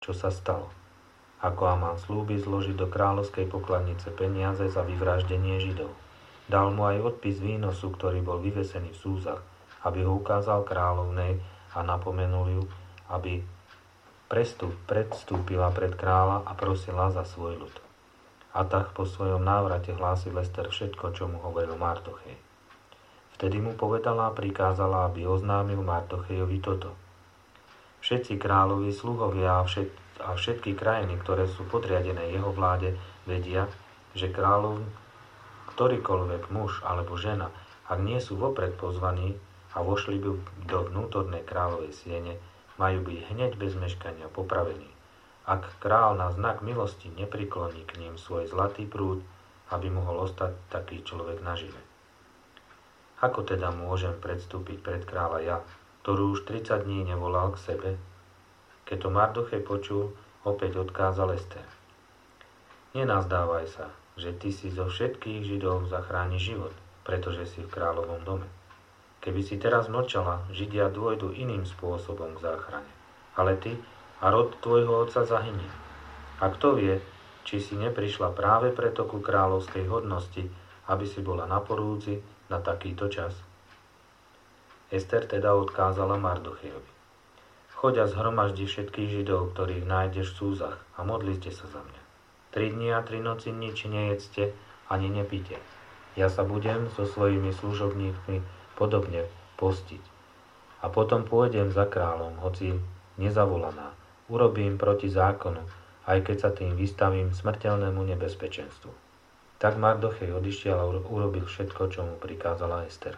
čo sa stalo. Ako Amán slúbil zložiť do kráľovskej pokladnice peniaze za vyvraždenie Židov. Dal mu aj odpis výnosu, ktorý bol vyvesený v súzach, aby ho ukázal kráľovnej a napomenul ju, aby predstúpila pred kráľa a prosila za svoj ľud. A tak po svojom návrate hlásil Ester všetko, čo mu hovoril Mardochej. Vtedy mu povedala a prikázala, aby oznámil Mardochejovi toto. Všetci kráľovi, sluhovia a všetky krajiny, ktoré sú podriadené jeho vláde, vedia, že kráľov, ktorýkoľvek muž alebo žena, ak nie sú vopred pozvaní a vošli by do vnútornej kráľovej siene, majú byť hneď bez meškania popravení. Ak král na znak milosti neprikloní k ním svoj zlatý prúd, aby mohol ostať taký človek nažive. Ako teda môžem predstúpiť pred kráľa ja, ktorú už 30 dní nevolal k sebe? Keď to Mardochej počul, opäť odkázal Ester. Nenazdávaj sa, že ty si zo všetkých Židov zachrániš život, pretože si v kráľovom dome. Keby si teraz mlčala, Židia dôjdu iným spôsobom k záchrane. Ale ty a rod tvojho otca zahynie. A kto vie, či si neprišla práve preto ku kráľovskej hodnosti, aby si bola na porúdzi na takýto čas. Ester teda odkázala Mardochejovi. Choď a zhromaždi všetkých Židov, ktorých nájdeš v súzach, a modlite sa za mňa. 3 dni a 3 noci nič nejedzte ani nepite. Ja sa budem so svojimi služobníkmi podobne postiť. A potom pôjdem za kráľom, hoci nezavolaná. Urobím proti zákonu, aj keď sa tým vystavím smrteľnému nebezpečenstvu. Tak Mardochej odišiel a urobil všetko, čo mu prikázala Ester.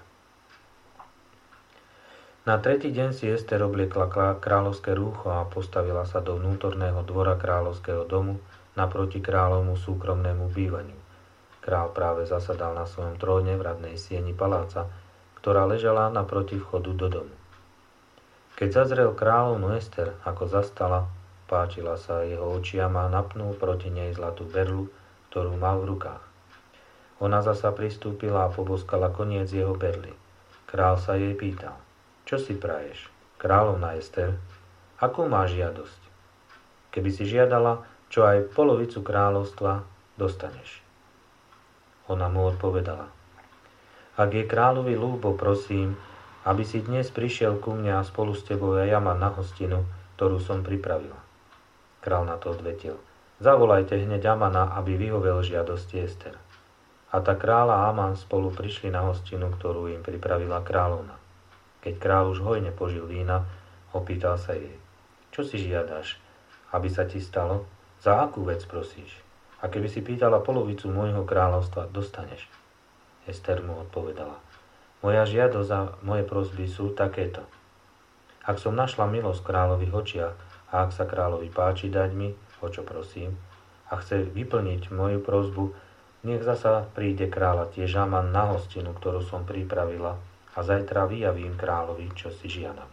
Na 3. deň si Ester obliekla kráľovské rúcho a postavila sa do vnútorného dvora kráľovského domu naproti kráľovmu súkromnému bývaniu. Král práve zasadal na svojom tróne v radnej sieni paláca, ktorá ležala naproti vchodu do domu. Keď zazrel kráľovnu Ester, ako zastala, páčila sa jeho očiam a napnul proti nej zlatú berlu, ktorú mal v rukách. Ona zasa pristúpila a poboskala koniec jeho berly. Král sa jej pýtal. Čo si praješ, kráľovna Ester? Akú máš žiadosť? Keby si žiadala, čo aj polovicu kráľovstva, dostaneš. Ona mu odpovedala. Ak je kráľovi ľúbo, prosím, aby si dnes prišiel ku mne a spolu s tebou aj ja mám na hostinu, ktorú som pripravila. Král na to odvetil. Zavolajte hneď Amana, aby vyhovel žiadosti Ester. A tak kráľ a Aman spolu prišli na hostinu, ktorú im pripravila kráľovna. Keď kráľ už hojne požil vína, opýtal sa jej. Čo si žiadaš, aby sa ti stalo? Za akú vec prosíš? A keby si pýtala polovicu môjho kráľovstva, dostaneš. Ester mu odpovedala. Moja žiadosť a moje prosby sú takéto. Ak som našla milosť v kráľových očiach a ak sa kráľovi páči dať mi, o čo prosím, a chce vyplniť moju prosbu, nech zasa príde kráľa tiež Aman na hostinu, ktorú som pripravila, a zajtra vyjavím kráľovi, čo si žiadam.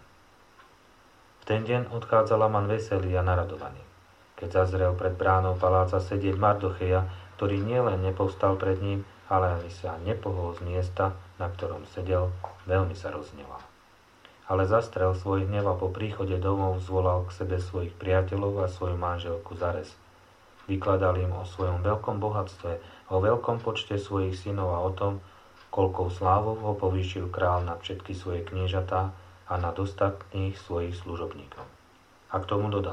V ten deň odchádzal Aman veselý a naradovaný. Keď zazrel pred bránou paláca sedieť Mardocheja, ktorý nielen nepovstal pred ním, ale ani sa nepohol z miesta, na ktorom sedel, veľmi sa rozhneval. Ale zastrel svoj hnev a po príchode domov zvolal k sebe svojich priateľov a svoju manželku Zarez. Vykladal im o svojom veľkom bohatstve, o veľkom počte svojich synov a o tom, koľkou slávou ho povýšil kráľ nad všetky svoje kniežatá a nad ostatných svojich služobníkov. A k tomu dodal.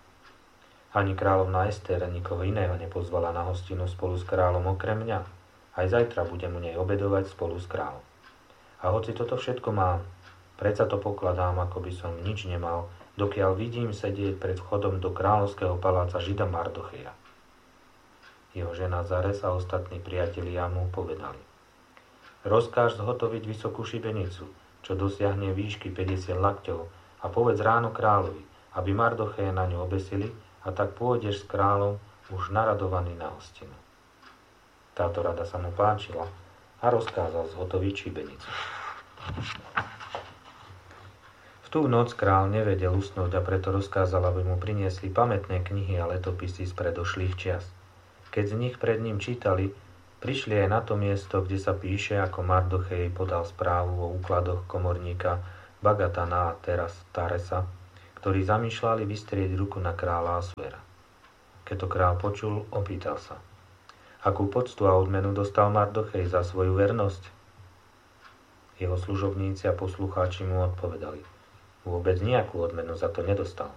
Ani kráľovna Ester nikoho iného nepozvala na hostinu spolu s kráľom okrem mňa. Aj zajtra budem u nej obedovať spolu s kráľom. A hoci toto všetko mám, predsa to pokladám, ako by som nič nemal, dokiaľ vidím sedieť pred vchodom do kráľovského paláca Žida Mardocheja. Jeho žena Zarez a ostatní priatelia mu povedali. Rozkáž zhotoviť vysokú šibenicu, čo dosiahne výšky 50 lakťov, a povedz ráno kráľovi, aby Mardocheja na ňu obesili, a tak pôjdeš s kráľom už naradovaný na hostinu. Táto rada sa mu páčila a rozkázal zhotoviť šibenicu. V tú noc kráľ nevedel usnúť a preto rozkázal, aby mu priniesli pamätné knihy a letopisy z predošlých čias. Keď z nich pred ním čítali, prišli aj na to miesto, kde sa píše, ako Mardochej podal správu o úkladoch komorníka Bagatana a Taresa, ktorí zamýšľali vystrieť ruku na kráľa Asuera. Keď to kráľ počul, opýtal sa: akú poctu a odmenu dostal Mardochej za svoju vernosť? Jeho služobníci a poslucháči mu odpovedali: vôbec nejakú odmenu za to nedostal.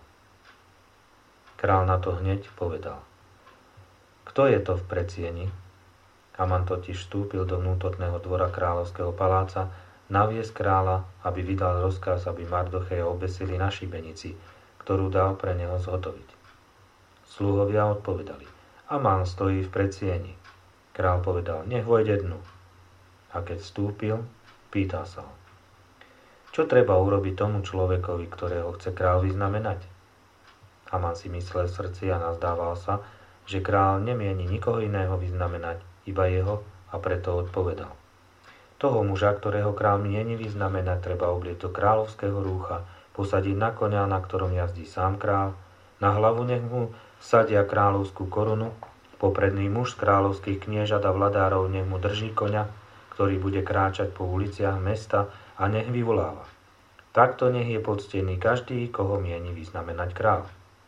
Král na to hneď povedal: kto je to v predsieni? Haman totiž vstúpil do vnútorného dvora kráľovského paláca naviesť kráľa, aby vydal rozkaz, aby Mardocheja obesili na šibenici, ktorú dal pre neho zhotoviť. Sluhovia odpovedali: Haman stojí v predsieni. Král povedal: nech vojde dnu. A keď vstúpil, pýtal sa ho: čo treba urobiť tomu človekovi, ktorého chce král vyznamenať? Haman si myslel v srdci a nazdával sa, že král nemieni nikoho iného vyznamenať, iba jeho, a preto odpovedal: toho muža, ktorého král mieni vyznamenať, treba oblieť do kráľovského rúcha, posadiť na koňa, na ktorom jazdí sám král, na hlavu nech mu vsadia kráľovskú korunu, popredný muž z kráľovských kniežat a vladárov nech mu drží koňa, ktorý bude kráčať po uliciach mesta, a nech vyvoláva: takto nech je poctený každý, koho mieni vyznamenať král.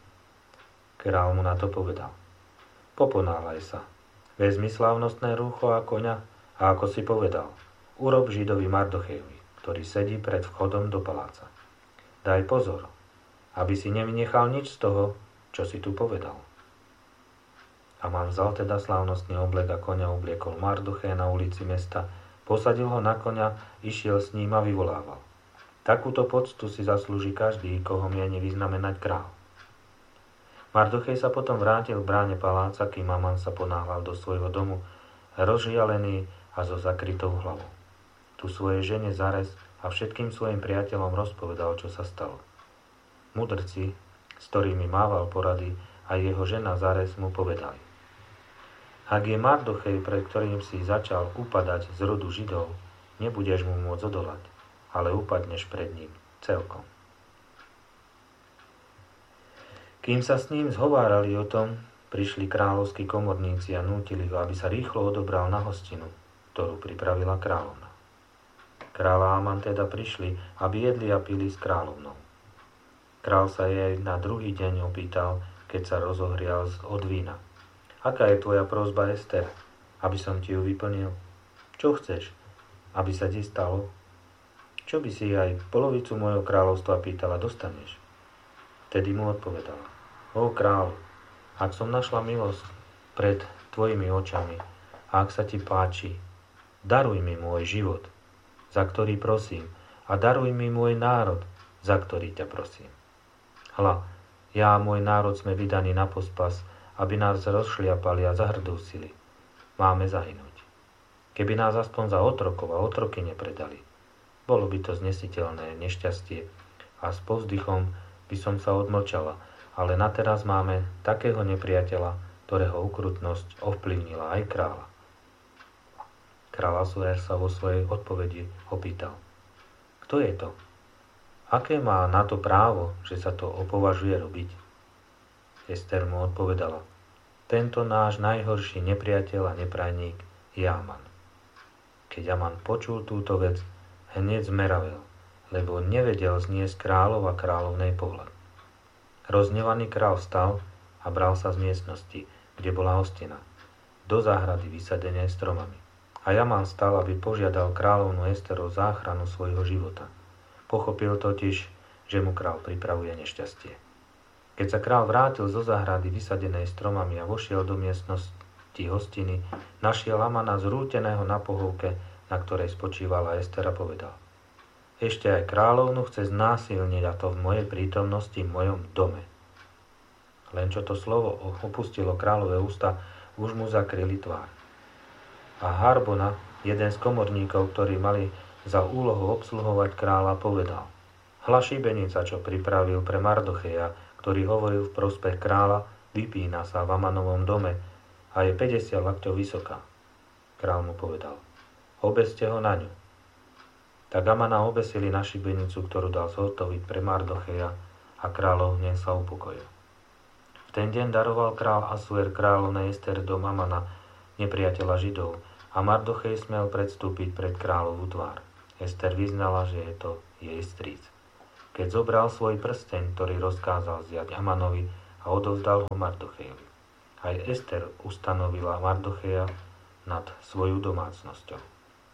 Král mu na to povedal: poponáhľaj sa, vezmi slávnostné rúcho a koňa a ako si povedal, urob Židovi Mardochejovi, ktorý sedí pred vchodom do paláca. Daj pozor, aby si nevynechal nič z toho, čo si tu povedal. Haman vzal teda slávnostný oblek a koňa obliekol Mardocheja na ulici mesta, posadil ho na koňa, išiel s ním a vyvolával: takúto poctu si zaslúži každý, koho mieni vyznamenať král. Mardochej sa potom vrátil k bráne paláca, kým Haman sa ponáhľal do svojho domu, rozžialený a so zakrytou hlavou. Tu svojej žene Zarez a všetkým svojim priateľom rozpovedal, čo sa stalo. Mudrci, s ktorými mával porady, a jeho žena Zarez mu povedali: ak je Mardochej, pred ktorým si začal upadať z rodu Židov, nebudeš mu môcť odolať, ale upadneš pred ním celkom. Kým sa s ním zhovárali o tom, prišli kráľovskí komorníci a nútili ho, aby sa rýchlo odobral na hostinu, ktorú pripravila kráľovna. Kráľ a Haman teda prišli, aby jedli a pili s kráľovnou. Král sa jej na druhý deň opýtal, keď sa rozohrial od vína: aká je tvoja prosba, Ester, aby som ti ju vyplnil? Čo chceš, aby sa ti stalo? Čo by si aj polovicu mojho kráľovstva pýtala, dostaneš? Tedy mu odpovedala: ó kráľ, ak som našla milosť pred tvojimi očami a ak sa ti páči, daruj mi môj život, za ktorý prosím, a daruj mi môj národ, za ktorý ťa prosím. Hľa, ja a môj národ sme vydaní na pospas, aby nás rozšliapali a zahrdúsili. Máme zahynúť. Keby nás aspoň za otrokov a otroky nepredali, bolo by to znesiteľné nešťastie a s povzdychom by som sa odmlčala, ale na teraz máme takého nepriateľa, ktorého ukrutnosť ovplyvnila aj kráľa. Kráľ Asuer sa vo svojej odpovedi opýtal: kto je to? Aké má na to právo, že sa to opovažuje robiť? Ester mu odpovedala: tento náš najhorší nepriateľ a neprajník je Haman. Keď Haman počul túto vec, hneď zmeravel, lebo nevedel zniesť kráľov a kráľovnej pohľad. Rozhnevaný král vstal a bral sa z miestnosti, kde bola hostina, do záhrady vysadenej stromami. A Haman stal, aby požiadal kráľovnu Ester o záchranu svojho života. Pochopil totiž, že mu král pripravuje nešťastie. Keď sa král vrátil zo záhrady vysadenej stromami a vošiel do miestnosti hostiny, našiel Hamana zrúteného na pohovke, na ktorej spočívala Ester, a povedal: ešte aj kráľovnu chce znásilniť, a to v mojej prítomnosti, v mojom dome. Len čo to slovo opustilo kráľové ústa, už mu zakryli tvár. A Harbona, jeden z komorníkov, ktorí mali za úlohu obsluhovať kráľa, povedal: hľa šibenica, čo pripravil pre Mardocheja, ktorý hovoril v prospech kráľa, vypína sa v Hamanovom dome a je 50 lakťov vysoká. Král mu povedal: obeste ho na ňu. Tak Hamana obesili na šibenicu, ktorú dal zhotoviť pre Mardocheja, a kráľovne sa upokojil. V ten deň daroval král Asuer kráľovnej Ester dom Hamana, nepriateľa Židov, a Mardochej smel predstúpiť pred kráľovú tvár. Ester vyznala, že je to jej strýc. keď zobral svoj prsteň, ktorý rozkázal vziať Amanovi a odovzdal ho Mardochejovi. Aj Ester ustanovila Mardocheja nad svoju domácnosťou.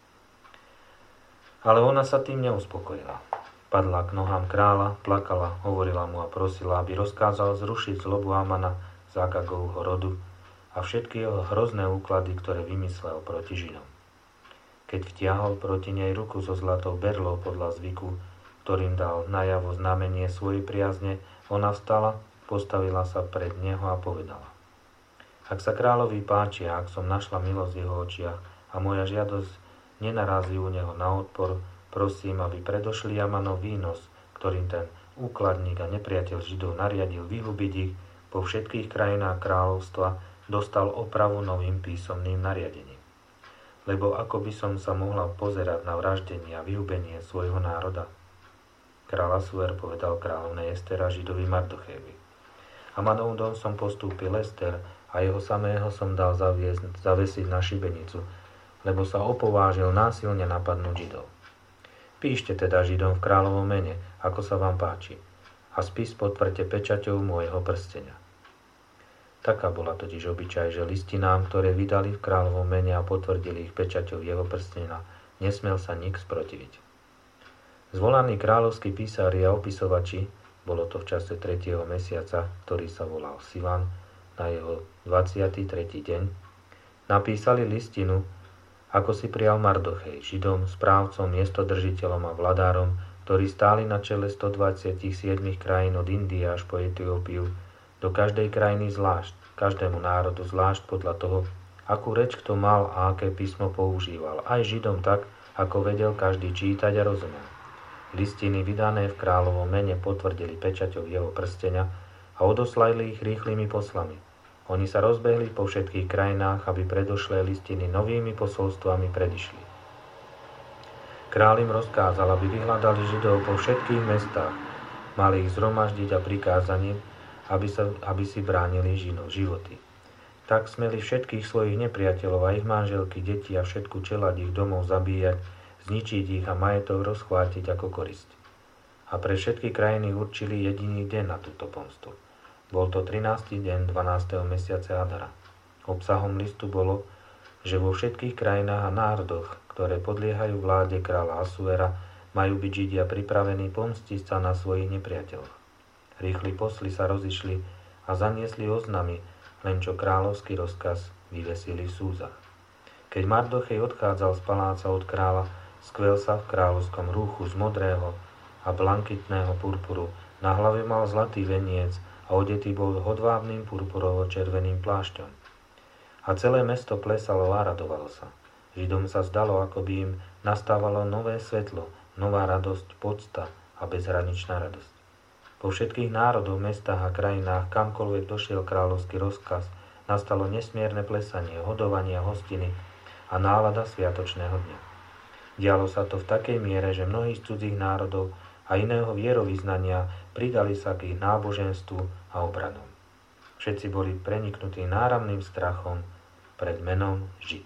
Ale ona sa tým neuspokojila. Padla k nohám kráľa, plakala, hovorila mu a prosila, aby rozkázal zrušiť zlobu Amana z Agagovho rodu a všetky jeho hrozné úklady, ktoré vymyslel proti Židom. Keď vtiahol proti nej ruku so zlatou berlou podľa zvyku, ktorým dal najavo znamenie svojej priazne, ona vstala, postavila sa pred neho a povedala: Ak sa kráľovi páči, ak som našla milosť v jeho očiach a moja žiadosť nenarazí u neho na odpor, prosím, aby predošli Amanov výnos, ktorým ten úkladník a nepriateľ Židov nariadil vyhubiť ich po všetkých krajinách kráľovstva, dostal opravu novým písomným nariadením. Lebo ako by som sa mohla pozerať na vraždenie a vyhubenie svojho národa? Kráľ Asuer povedal kráľovnej Ester a Židovi Mardochejovi: Amanov dom som postúpil Ester a jeho samého som dal zavesiť na šibenicu, lebo sa opovážil násilne napadnúť Židov. Píšte teda Židom v kráľovom mene, ako sa vám páči, a spis potvrďte pečaťou môjho prstenia. Taká bola totiž obyčaj, že listinám, ktoré vydali v kráľovom mene a potvrdili ich pečaťou jeho prstenia, nesmel sa nik sprotiviť. Zvolaní kráľovskí písári a opisovači, bolo to v čase 3. mesiaca, ktorý sa volal Sivan, na jeho 23. deň, napísali listinu, ako si prijal Mardochej, Židom, správcom, miestodržiteľom a vladárom, ktorí stáli na čele 127 krajín od Indie až po Etiópiu, do každej krajiny zvlášť, každému národu zvlášť podľa toho, akú reč kto mal a aké písmo používal, aj Židom tak, ako vedel každý čítať a rozumel. Listiny vydané v kráľovom mene potvrdili pečaťou jeho prstenia a odoslali ich rýchlymi poslami. Oni sa rozbehli po všetkých krajinách, aby predošlé listiny novými posolstvami predišli. Kráľ im rozkázal, aby vyhľadali Židov po všetkých mestách, mali ich zhromaždiť a prikázaním, aby si bránili životy. Tak smeli všetkých svojich nepriateľov a ich manželky, deti a všetku čeľaď ich domov zabíjať, zničiť ich a majetok rozchvátiť ako korisť. A pre všetky krajiny určili jediný deň na túto pomstu. Bol to 13. deň 12. mesiaca Adara. Obsahom listu bolo, že vo všetkých krajinách a národoch, ktoré podliehajú vláde kráľa Asuera, majú byť Židia pripravení pomstiť sa na svojich nepriateľoch. Rýchli posly sa rozišli a zaniesli oznamy, len čo kráľovský rozkaz vyvesili v súzach. Keď Mardochej odchádzal z paláca od kráľa, skvel sa v kráľovskom rúchu z modrého a blankitného purpuru, na hlave mal zlatý veniec a odetý bol hodvábnym purpurovo-červeným plášťom. A celé mesto plesalo a radovalo sa. Židom sa zdalo, ako by im nastávalo nové svetlo, nová radosť, podsta a bezhraničná radosť. Po všetkých národoch, mestách a krajinách, kamkoľvek došiel kráľovský rozkaz, nastalo nesmierne plesanie, hodovanie a hostiny a nálada sviatočného dňa. Dialo sa to v takej miere, že mnohí z cudzích národov a iného vierovyznania pridali sa k ich náboženstvu a obradom. Všetci boli preniknutí náramným strachom pred menom Žid.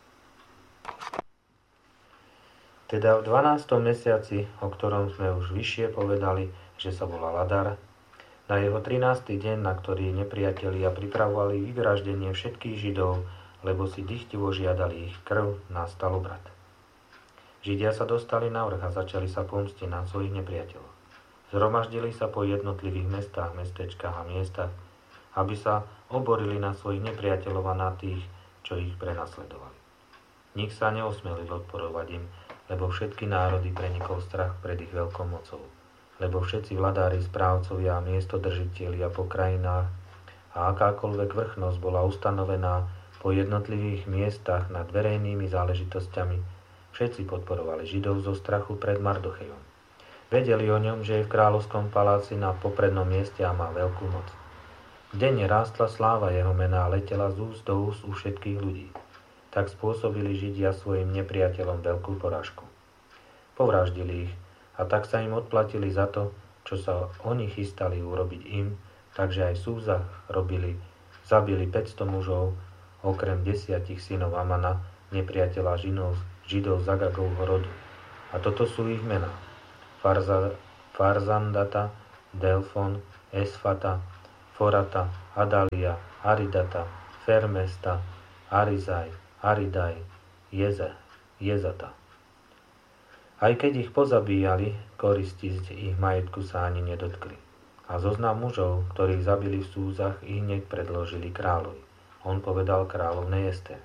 Teda v 12. mesiaci, o ktorom sme už vyššie povedali, že sa volal Adar, na jeho 13. deň, na ktorý nepriatelia pripravovali vyvraždenie všetkých Židov, lebo si dychtivo žiadali ich krv, nastal obrad. Židia sa dostali na vrch a začali sa pomstiť na svojich nepriateľov. Zhromaždili sa po jednotlivých mestách, mestečkách a miestach, aby sa oborili na svojich nepriateľov a na tých, čo ich prenasledovali. Nik sa neosmelil odporovať im, lebo všetky národy prenikol strach pred ich veľkou mocou. Lebo všetci vladári, správcovia a miestodržitelia po krajinách a akákoľvek vrchnosť bola ustanovená po jednotlivých miestach nad verejnými záležitosťami, všetci podporovali Židov zo strachu pred Mardochejom. Vedeli o ňom, že je v kráľovskom paláci na poprednom mieste a má veľkú moc. Denne rástla sláva jeho mena a letela z úst do úst u všetkých ľudí. Tak spôsobili Židia svojim nepriateľom veľkú porážku. Povraždili ich a tak sa im odplatili za to, čo sa oni chystali urobiť im, takže aj v Súzach zabili 500 mužov, okrem 10 synov Amana, nepriateľa Židov z Agagovho rodu. A toto sú ich mená: Farzandata, Delfon, Esfata, Forata, Adalia, Aridata, Fermesta, Arizaj, Aridaj, Jezata. Aj keď ich pozabíjali, koristi z ich majetku sa ani nedotkli. A zoznam mužov, ktorých zabili v Súzach, ich hneď predložili kráľovi. On povedal kráľovnej Ester: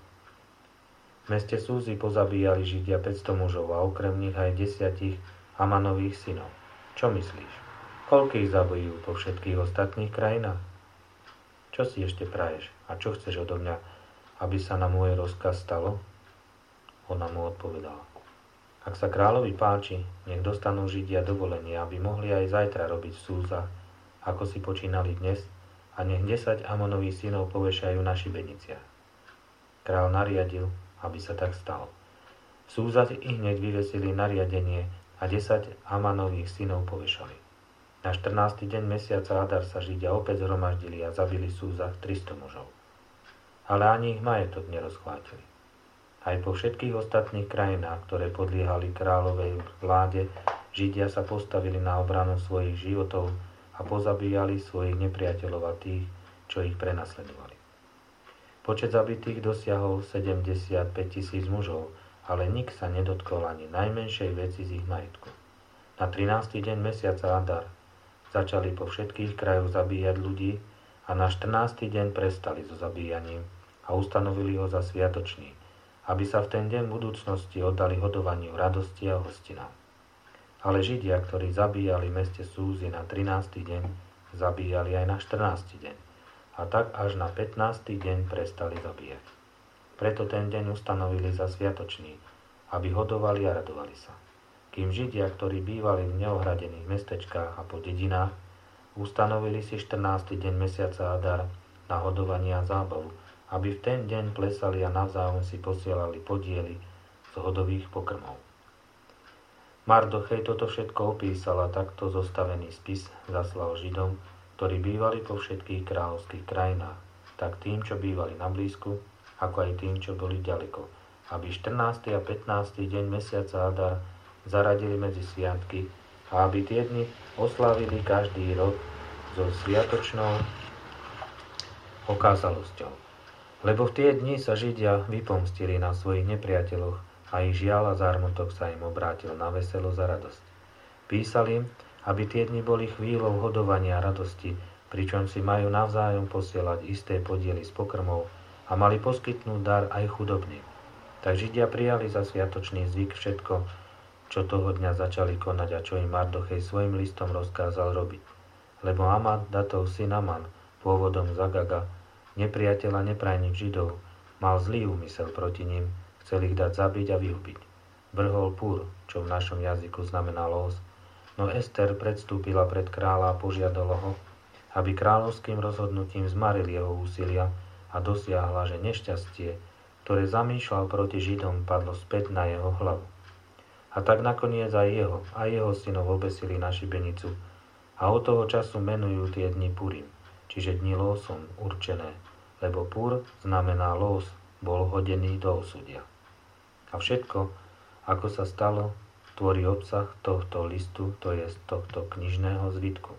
v meste Súzy pozabíjali Židia 500 mužov a okrem nich aj 10 Amanových synov. Čo myslíš? Koľkých zabijú po všetkých ostatných krajinách? Čo si ešte praješ? A čo chceš odo mňa, aby sa na môj rozkaz stalo? Ona mu odpovedala: ak sa kráľovi páči, nech dostanú Židia dovolenie, aby mohli aj zajtra robiť v Súzach, ako si počínali dnes, a nech 10 Amonových synov povešajú na šibeniciach. Král nariadil, aby sa tak stalo. V Súzach ich hneď vyvesili nariadenie a 10 Amanových synov povešali. Na 14. deň mesiaca Adar sa Židia opäť zhromaždili a zabili v Súzach 300 mužov. Ale ani ich majetok nerozchvátili. Aj po všetkých ostatných krajinách, ktoré podliehali kráľovej vláde, Židia sa postavili na obranu svojich životov a pozabíjali svojich nepriateľov a tých, čo ich prenasledovali. Počet zabitých dosiahol 75 000 mužov, ale nik sa nedotkol ani najmenšej veci z ich majetku. Na 13. deň mesiaca Adar začali po všetkých krajoch zabíjať ľudí a na 14. deň prestali so zabíjaním a ustanovili ho za sviatočný, aby sa v ten deň budúcnosti oddali hodovaniu radosti a hostinám. Ale Židia, ktorí zabíjali v meste Súzy na 13. deň, zabíjali aj na 14. deň. A tak až na 15. deň prestali zabíjať. Preto ten deň ustanovili za sviatočný, aby hodovali a radovali sa. Kým Židia, ktorí bývali v neohradených mestečkách a po dedinách, ustanovili si 14. deň mesiaca Adar na hodovanie a zábavu, aby v ten deň plesali a navzájom si posielali podiely z hodových pokrmov. Mardochej toto všetko opísal a takto zostavený spis zaslal Židom, ktorí bývali po všetkých kráľovských krajinách, tak tým, čo bývali na blízku, ako aj tým, čo boli ďaleko, aby 14. a 15. deň mesiaca Adar zaradili medzi sviatky a aby tie dni oslávili každý rok so sviatočnou okázalosťou. Lebo v tie dni sa Židia vypomstili na svojich nepriateľoch a ich žiaľ a zármutok sa im obrátil na veselosť a radosť. Písal im, aby tie dni boli chvíľou hodovania a radosti, pričom si majú navzájom posielať isté podiely z pokrmov a mali poskytnúť dar aj chudobným. Tak Židia prijali za sviatočný zvyk všetko, čo toho dňa začali konať a čo im Mardochej svojim listom rozkázal robiť. Lebo Amadatov syn Aman, pôvodom z Agaga, nepriateľ a neprajník Židov, mal zlý úmysel proti nim, chcel ich dať zabiť a vyhubiť. Vrhol Pur, čo v našom jazyku znamená los, no Ester predstúpila pred kráľa a požiadala ho, aby kráľovským rozhodnutím zmaril jeho úsilia a dosiahla, že nešťastie, ktoré zamýšľal proti Židom, padlo späť na jeho hlavu. A tak nakoniec aj jeho synov obesili na šibenicu a od toho času menujú tie dni Purim, čiže dni losom určené, lebo Pur znamená los, bol hodený do osudia. A všetko, ako sa stalo, tvorí obsah tohto listu, to je tohto knižného zvitku.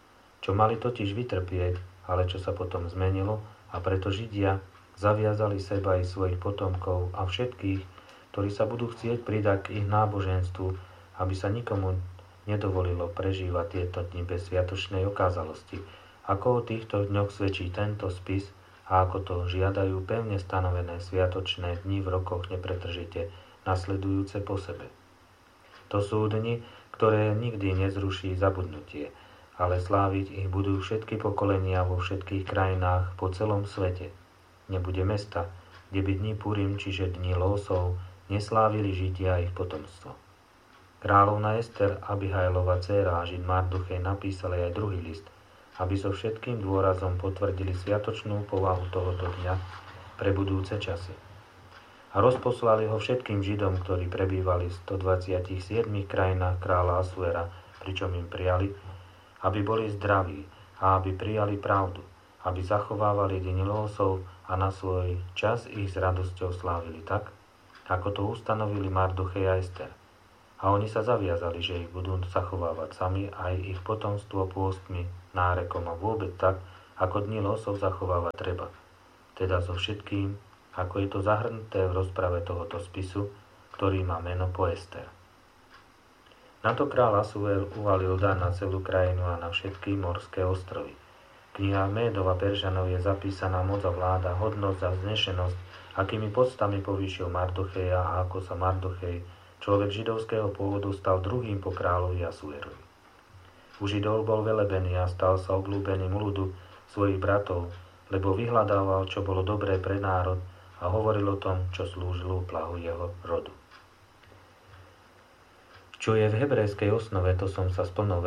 Čo mali totiž vytrpieť, ale čo sa potom zmenilo, a preto Židia zaviazali seba i svojich potomkov a všetkých, ktorí sa budú chcieť pridať k ich náboženstvu, aby sa nikomu nedovolilo prežívať tieto dni bez sviatočnej okázalosti, ako o týchto dňoch svedčí tento spis, a ako to žiadajú pevne stanovené sviatočné dni v rokoch nepretržite, nasledujúce po sebe. To sú dni, ktoré nikdy nezruší zabudnutie, ale sláviť ich budú všetky pokolenia vo všetkých krajinách po celom svete. Nebude mesta, kde by dni Purim, čiže dni losov, neslávili Židia a ich potomstvo. Kráľovna Ester, Abihajlova dcéra a Žid Mardochej napísali aj druhý list, aby so všetkým dôrazom potvrdili sviatočnú povahu tohoto dňa pre budúce časy. A rozposlali ho všetkým Židom, ktorí prebývali v 127 krajinách kráľa Asuera, pričom im prijali, aby boli zdraví a aby prijali pravdu, aby zachovávali deň losov a na svoj čas ich s radosťou slávili tak, ako to ustanovili Mardochej a Ester. A oni sa zaviazali, že ich budú zachovávať sami aj ich potomstvo pôstmi, nárekom a vôbec tak, ako dni losov zachovávať treba. Teda so všetkým, ako je to zahrnuté v rozprave tohoto spisu, ktorý má meno Poester. Na to kráľ Asuer uvalil dan na celú krajinu a na všetky morské ostrovy. V knihách Médov a Peržanov je zapísaná moc a vláda, hodnosť a vznešenosť, akými podstami povýšil Mardocheja a ako sa Mardochej, človek židovského pôvodu, stal druhým po kráľovi Asuerovi. U Židov bol velebený a stal sa obľúbeným ľudu svojich bratov, lebo vyhľadával, čo bolo dobré pre národ a hovoril o tom, čo slúžilo plahu jeho rodu. Čo je v hebrejskej osnove, to som s plnou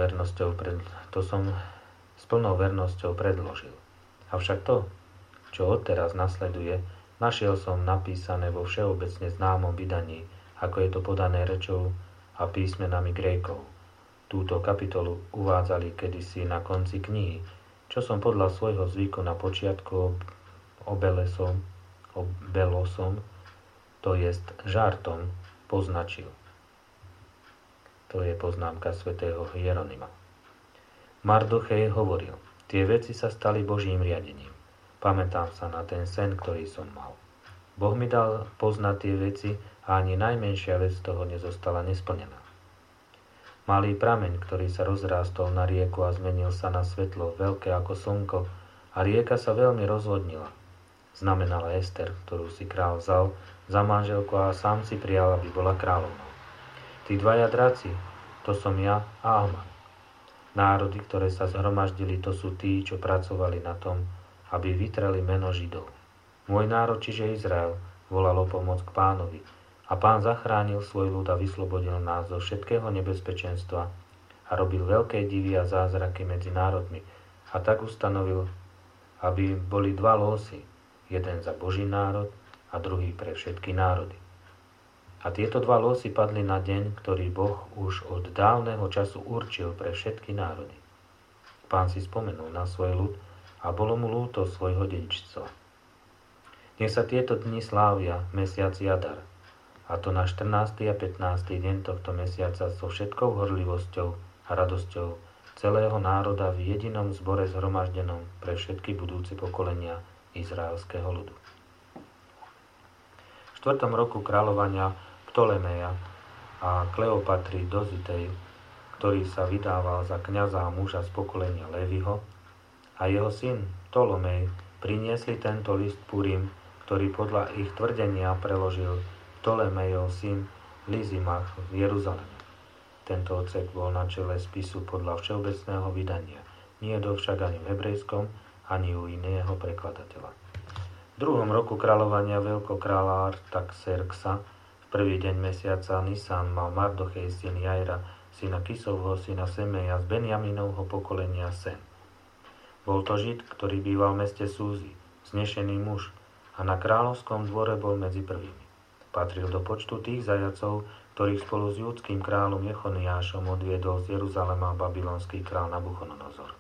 vernosťou predložil. Avšak to, čo odteraz nasleduje, našiel som napísané vo všeobecne známom vydaní, ako je to podané rečou a písmenami Grékov. Túto kapitolu uvádzali kedysi na konci knihy, čo som podľa svojho zvyku na počiatku obelosom, to jest žartom, poznačil. To je poznámka svätého Hieronima. Mardochej hovoril, tie veci sa stali Božím riadením. Pamätám sa na ten sen, ktorý som mal. Boh mi dal poznať tie veci a ani najmenšia vec z toho nezostala nesplnená. Malý prameň, ktorý sa rozrástol na rieku a zmenil sa na svetlo, veľké ako slnko, a rieka sa veľmi rozvodnila. Znamenala Ester, ktorú si kráľ vzal za manželku a sám si prijal, aby bola kráľovnou. Tí dvaja draci, to som ja a Aman. Národy, ktoré sa zhromaždili, to sú tí, čo pracovali na tom, aby vytreli meno Židov. Môj národ, čiže Izrael, volal o pomoc k Pánovi, a Pán zachránil svoj ľud a vyslobodil nás zo všetkého nebezpečenstva a robil veľké divy a zázraky medzi národmi. A tak ustanovil, aby boli dva losy, jeden za Boží národ a druhý pre všetky národy. A tieto dva losy padli na deň, ktorý Boh už od dávneho času určil pre všetky národy. Pán si spomenul na svoj ľud a bolo mu ľúto svojho dedičstva. Nech sa tieto dni slávia, mesiac Jadar, a to na 14. a 15. deň tohto mesiaca so všetkou horlivosťou a radosťou celého národa v jedinom zbore zhromaždenom pre všetky budúce pokolenia izraelského ľudu. V 4. roku kráľovania Ptolemeja a Kleopatry Dozitej, ktorý sa vydával za kňaza a muža z pokolenia Leviho, a jeho syn Ptolomej priniesli tento list Purim, ktorý podľa ich tvrdenia preložil Ptolemejov syn Lizimach v Jeruzaleme. Tento odsek bol na čele spisu podľa všeobecného vydania, nie je však ani v hebrejskom, ani u iného prekladateľa. V 2. roku kráľovania veľkokráľa Artaxerxa v prvý deň mesiaca Nisan mal Mardochej syn Jaira, syna Kisovho, syna Semeja z Benjaminovho pokolenia Sen. Bol to Žid, ktorý býval v meste Súzi, vznešený muž, a na kráľovskom dvore bol medzi prvými. Patril do počtu tých zajacov, ktorých spolu s judským kráľom Jechoniášom odviedol z Jeruzalema babylonský kráľ Nabuchodonozor.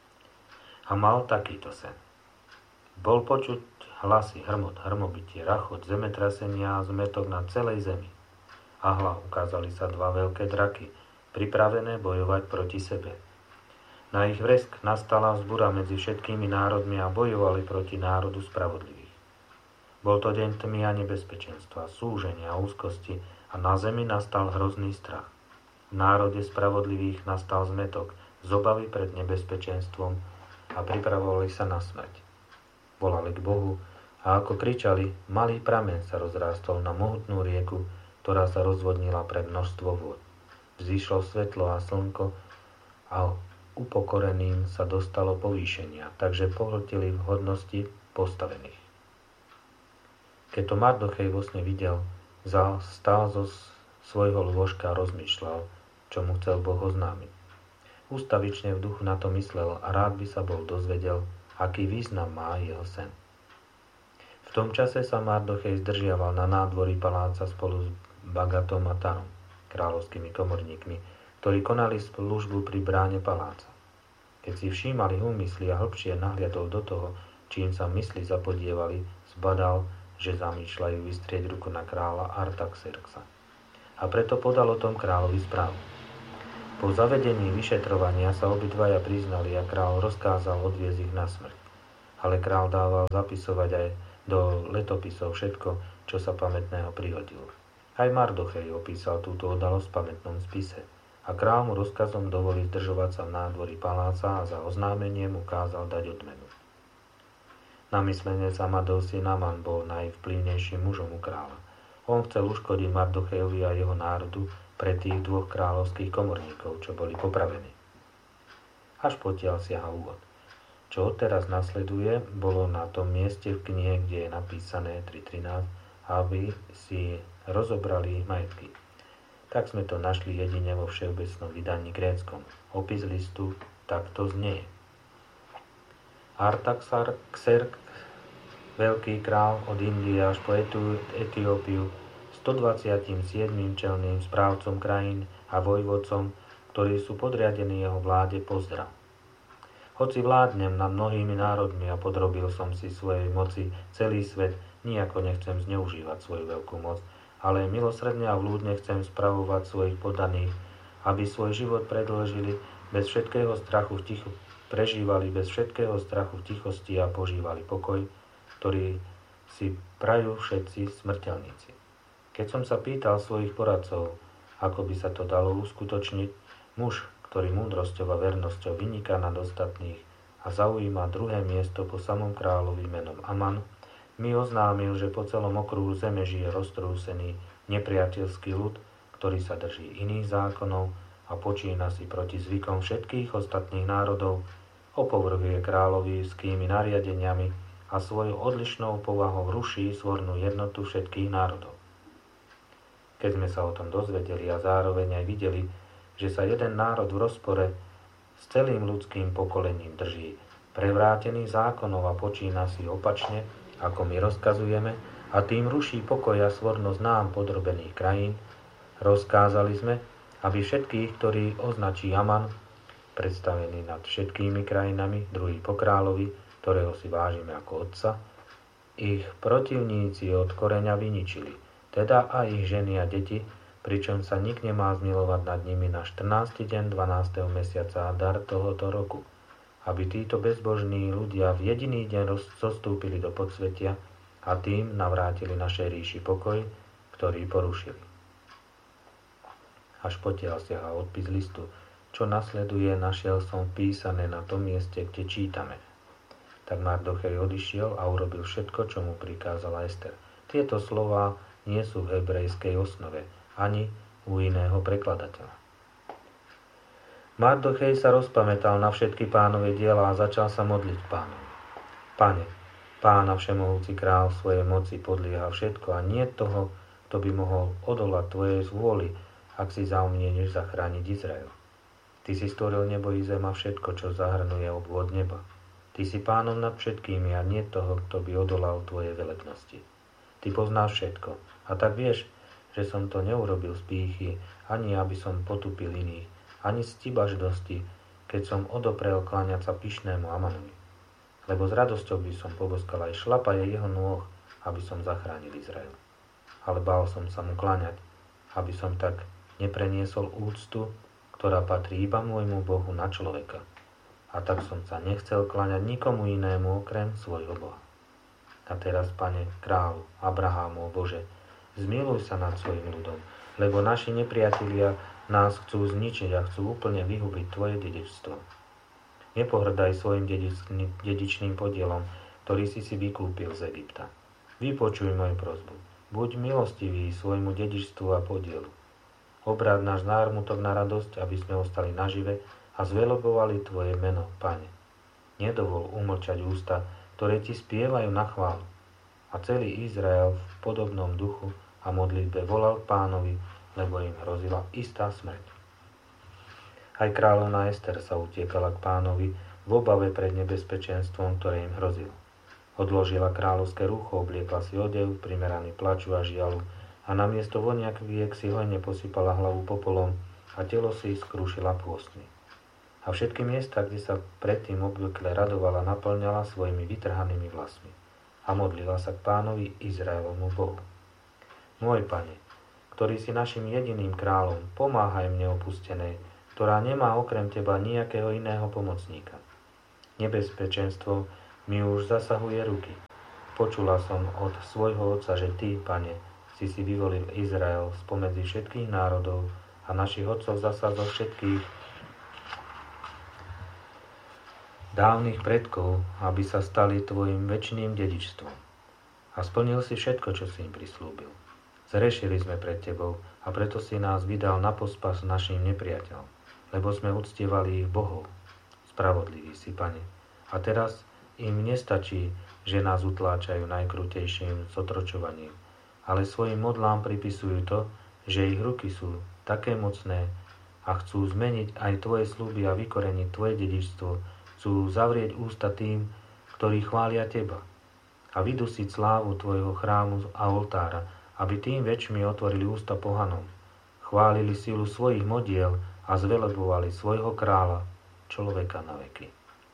A mal takýto sen. Bol počuť hlasy, hrmot, hrmobitie, rachot, zemetrasenia a zmetok na celej zemi. A hľa, ukázali sa dva veľké draky, pripravené bojovať proti sebe. Na ich vresk nastala vzbura medzi všetkými národmi a bojovali proti národu spravodlivých. Bol to deň tmy a nebezpečenstva, súženia a úzkosti a na zemi nastal hrozný strach. V národe spravodlivých nastal zmetok, z obavy pred nebezpečenstvom a pripravovali sa na smrť. Volali k Bohu a ako kričali, malý prameň sa rozrástol na mohutnú rieku, ktorá sa rozvodnila pre množstvo vôd. Vzýšlo svetlo a slnko a upokoreným sa dostalo povýšenia, takže pohltili v hodnosti postavených. Keď to Mardochej vo sne videl, stál zo svojho lôžka a rozmýšľal, čo mu chcel Boh oznámiť. Ústavične v duchu na to myslel a rád by sa bol dozvedel, aký význam má jeho sen. V tom čase sa Mardochej zdržiaval na nádvorí paláca spolu s Bagatom a Tarom, kráľovskými komorníkmi, ktorí konali službu pri bráne paláca. Keď si všímali úmysly a hlbšie nahliadol do toho, čím sa mysli zapodievali, zbadal, že zamýšľajú vystrieť ruku na kráľa Artaxerxa. a preto podal o tom kráľovi správu. Po zavedení vyšetrovania sa obidvaja priznali a kráľ rozkázal odviesť ich na smrť. Ale kráľ dával zapisovať aj do letopisov všetko, čo sa pamätného prihodilo. Aj Mardochej opísal túto udalosť v pamätnom spise a kráľ mu rozkazom dovolil zdržovať sa v nádvorí paláca a za oznámenie mu kázal dať odmenu. Namyslenec Amadov syn Aman bol najvplyvnejším mužom u kráľa. On chcel uškodiť Mardochejovi a jeho národu pre tých dvoch kráľovských komorníkov, čo boli popravení. Až potiaľ siaha úvod. Čo odteraz nasleduje, bolo na tom mieste v knihe, kde je napísané 3.13, aby si rozobrali ich majetky. Tak sme to našli jedine vo všeobecnom vydaní gréckom. Opis listu takto znie. Artaxerxes, veľký král od Indie až po Etiópiu, 127. čelným správcom krajín a vojvodcom, ktorí sú podriadení jeho vláde, pozdrav. Hoci vládnem nad mnohými národmi a podrobil som si svojej moci celý svet, nijako nechcem zneužívať svoju veľkú moc, ale milosrdne a vľúdne chcem spravovať svojich poddaných, aby svoj život predĺžili bez všetkého strachu prežívali bez všetkého strachu v tichosti a požívali pokoj, ktorý si prajú všetci smrteľníci. Keď som sa pýtal svojich poradcov, ako by sa to dalo uskutočniť, muž, ktorý múdrosťou a vernosťou vyniká nad ostatných a zaujíma druhé miesto po samom kráľovi menom Aman, mi oznámil, že po celom okruhu zeme žije roztrúsený nepriateľský ľud, ktorý sa drží iných zákonov a počína si proti zvykom všetkých ostatných národov, opovrhuje kráľovskými nariadeniami a svojou odlišnou povahou ruší svornú jednotu všetkých národov. Keď sme sa o tom dozvedeli a zároveň aj videli, že sa jeden národ v rozpore s celým ľudským pokolením drží prevrátených zákonov a počína si opačne, ako my rozkazujeme, a tým ruší pokoj a svornosť nám podrobených krajín, rozkázali sme, aby všetkých, ktorí označí Aman, predstavený nad všetkými krajinami, druhý po kráľovi, ktorého si vážime ako otca, ich protivníci od koreňa vyničili, teda aj ich ženy a deti, pričom sa nik nemá zmilovať nad nimi na 14. deň 12. mesiaca Adar tohoto roku, aby títo bezbožní ľudia v jediný deň zostúpili do podsvetia a tým navrátili našej ríši pokoj, ktorý porušili. Až potiaľ siaha odpis listu, čo nasleduje, našiel som písané na tom mieste, kde čítame. Tak Mardochej odišiel a urobil všetko, čo mu prikázala Ester. Tieto slová nie sú v hebrejskej osnove, ani u iného prekladateľa. Mardochej sa rozpamätal na všetky pánove diela a začal sa modliť pánovi. Pane, Pána všemohúci král svojej moci podlieha všetko a nie toho, kto by mohol odolať tvojej zvôli, ak si zaumnieneš zachrániť Izrael. Ty si stvoril nebo i zem a všetko, čo zahrnuje obvod neba. Ty si pánom nad všetkými a nie toho, kto by odolal tvojej velebnosti. Ty poznáš všetko a tak vieš, že som to neurobil z pýchy, ani aby som potupil iných, ani z tibaždosti, keď som odoprel kláňať sa pyšnému Amanovi. Lebo s radosťou by som poboskal aj šlapaje jeho nôh, aby som zachránil Izrael. Ale bál som sa mu kláňať, aby som tak nepreniesol úctu, ktorá patrí iba môjmu Bohu na človeka. A tak som sa nechcel kláňať nikomu inému okrem svojho Boha. A teraz, Pane, kráľu, Abrahámov Bože, zmiluj sa nad svojim ľudom, lebo naši nepriatelia nás chcú zničiť a chcú úplne vyhubiť tvoje dedičstvo. Nepohrdaj svojim dedičným podielom, ktorý si vykúpil z Egypta. Vypočuj moju prosbu. Buď milostivý svojmu dedičstvu a podielu. Obráť náš zármutok na radosť, aby sme ostali nažive a zvelebovali tvoje meno, Pane. Nedovol umlčať ústa, ktoré ti spievajú na chválu. A celý Izrael v podobnom duchu a modlitbe volal Pánovi, lebo im hrozila istá smrť. Aj kráľovná Ester sa utiekala k Pánovi v obave pred nebezpečenstvom, ktoré im hrozilo. Odložila kráľovské rúcho, obliekla si odev, primeraný plaču a žialu a namiesto voniakviek si hojne posypala hlavu popolom a telo si skrúšila pôstmi. A všetky miesta, kde sa predtým obvykle radovala, naplňala svojimi vytrhanými vlasmi a modlila sa k Pánovi Izraelovmu Bohu. Môj Pane, ktorý si našim jediným kráľom, pomáhaj mne opustenej, ktorá nemá okrem teba nejakého iného pomocníka. Nebezpečenstvo mi už zasahuje ruky. Počula som od svojho otca, že ty, Pane, si vyvolil Izrael spomedzi všetkých národov a našich otcov zasa zo všetkých dávnych predkov, aby sa stali tvojim večným dedičstvom. A splnil si všetko, čo si im prislúbil. Zrešili sme pred tebou a preto si nás vydal na pospas našim nepriateľom, lebo sme uctievali ich bohov. Spravodlivý si, Pane. A teraz im nestačí, že nás utláčajú najkrutejším zotročovaním, ale svojim modlám pripisujú to, že ich ruky sú také mocné a chcú zmeniť aj tvoje sľuby a vykoreniť tvoje dedičstvo, chcú zavrieť ústa tým, ktorí chvália teba a vydusiť slávu tvojho chrámu a oltára, aby tým väčšmi otvorili ústa pohanom, chválili silu svojich modiel a zvelebovali svojho kráľa, človeka na veky.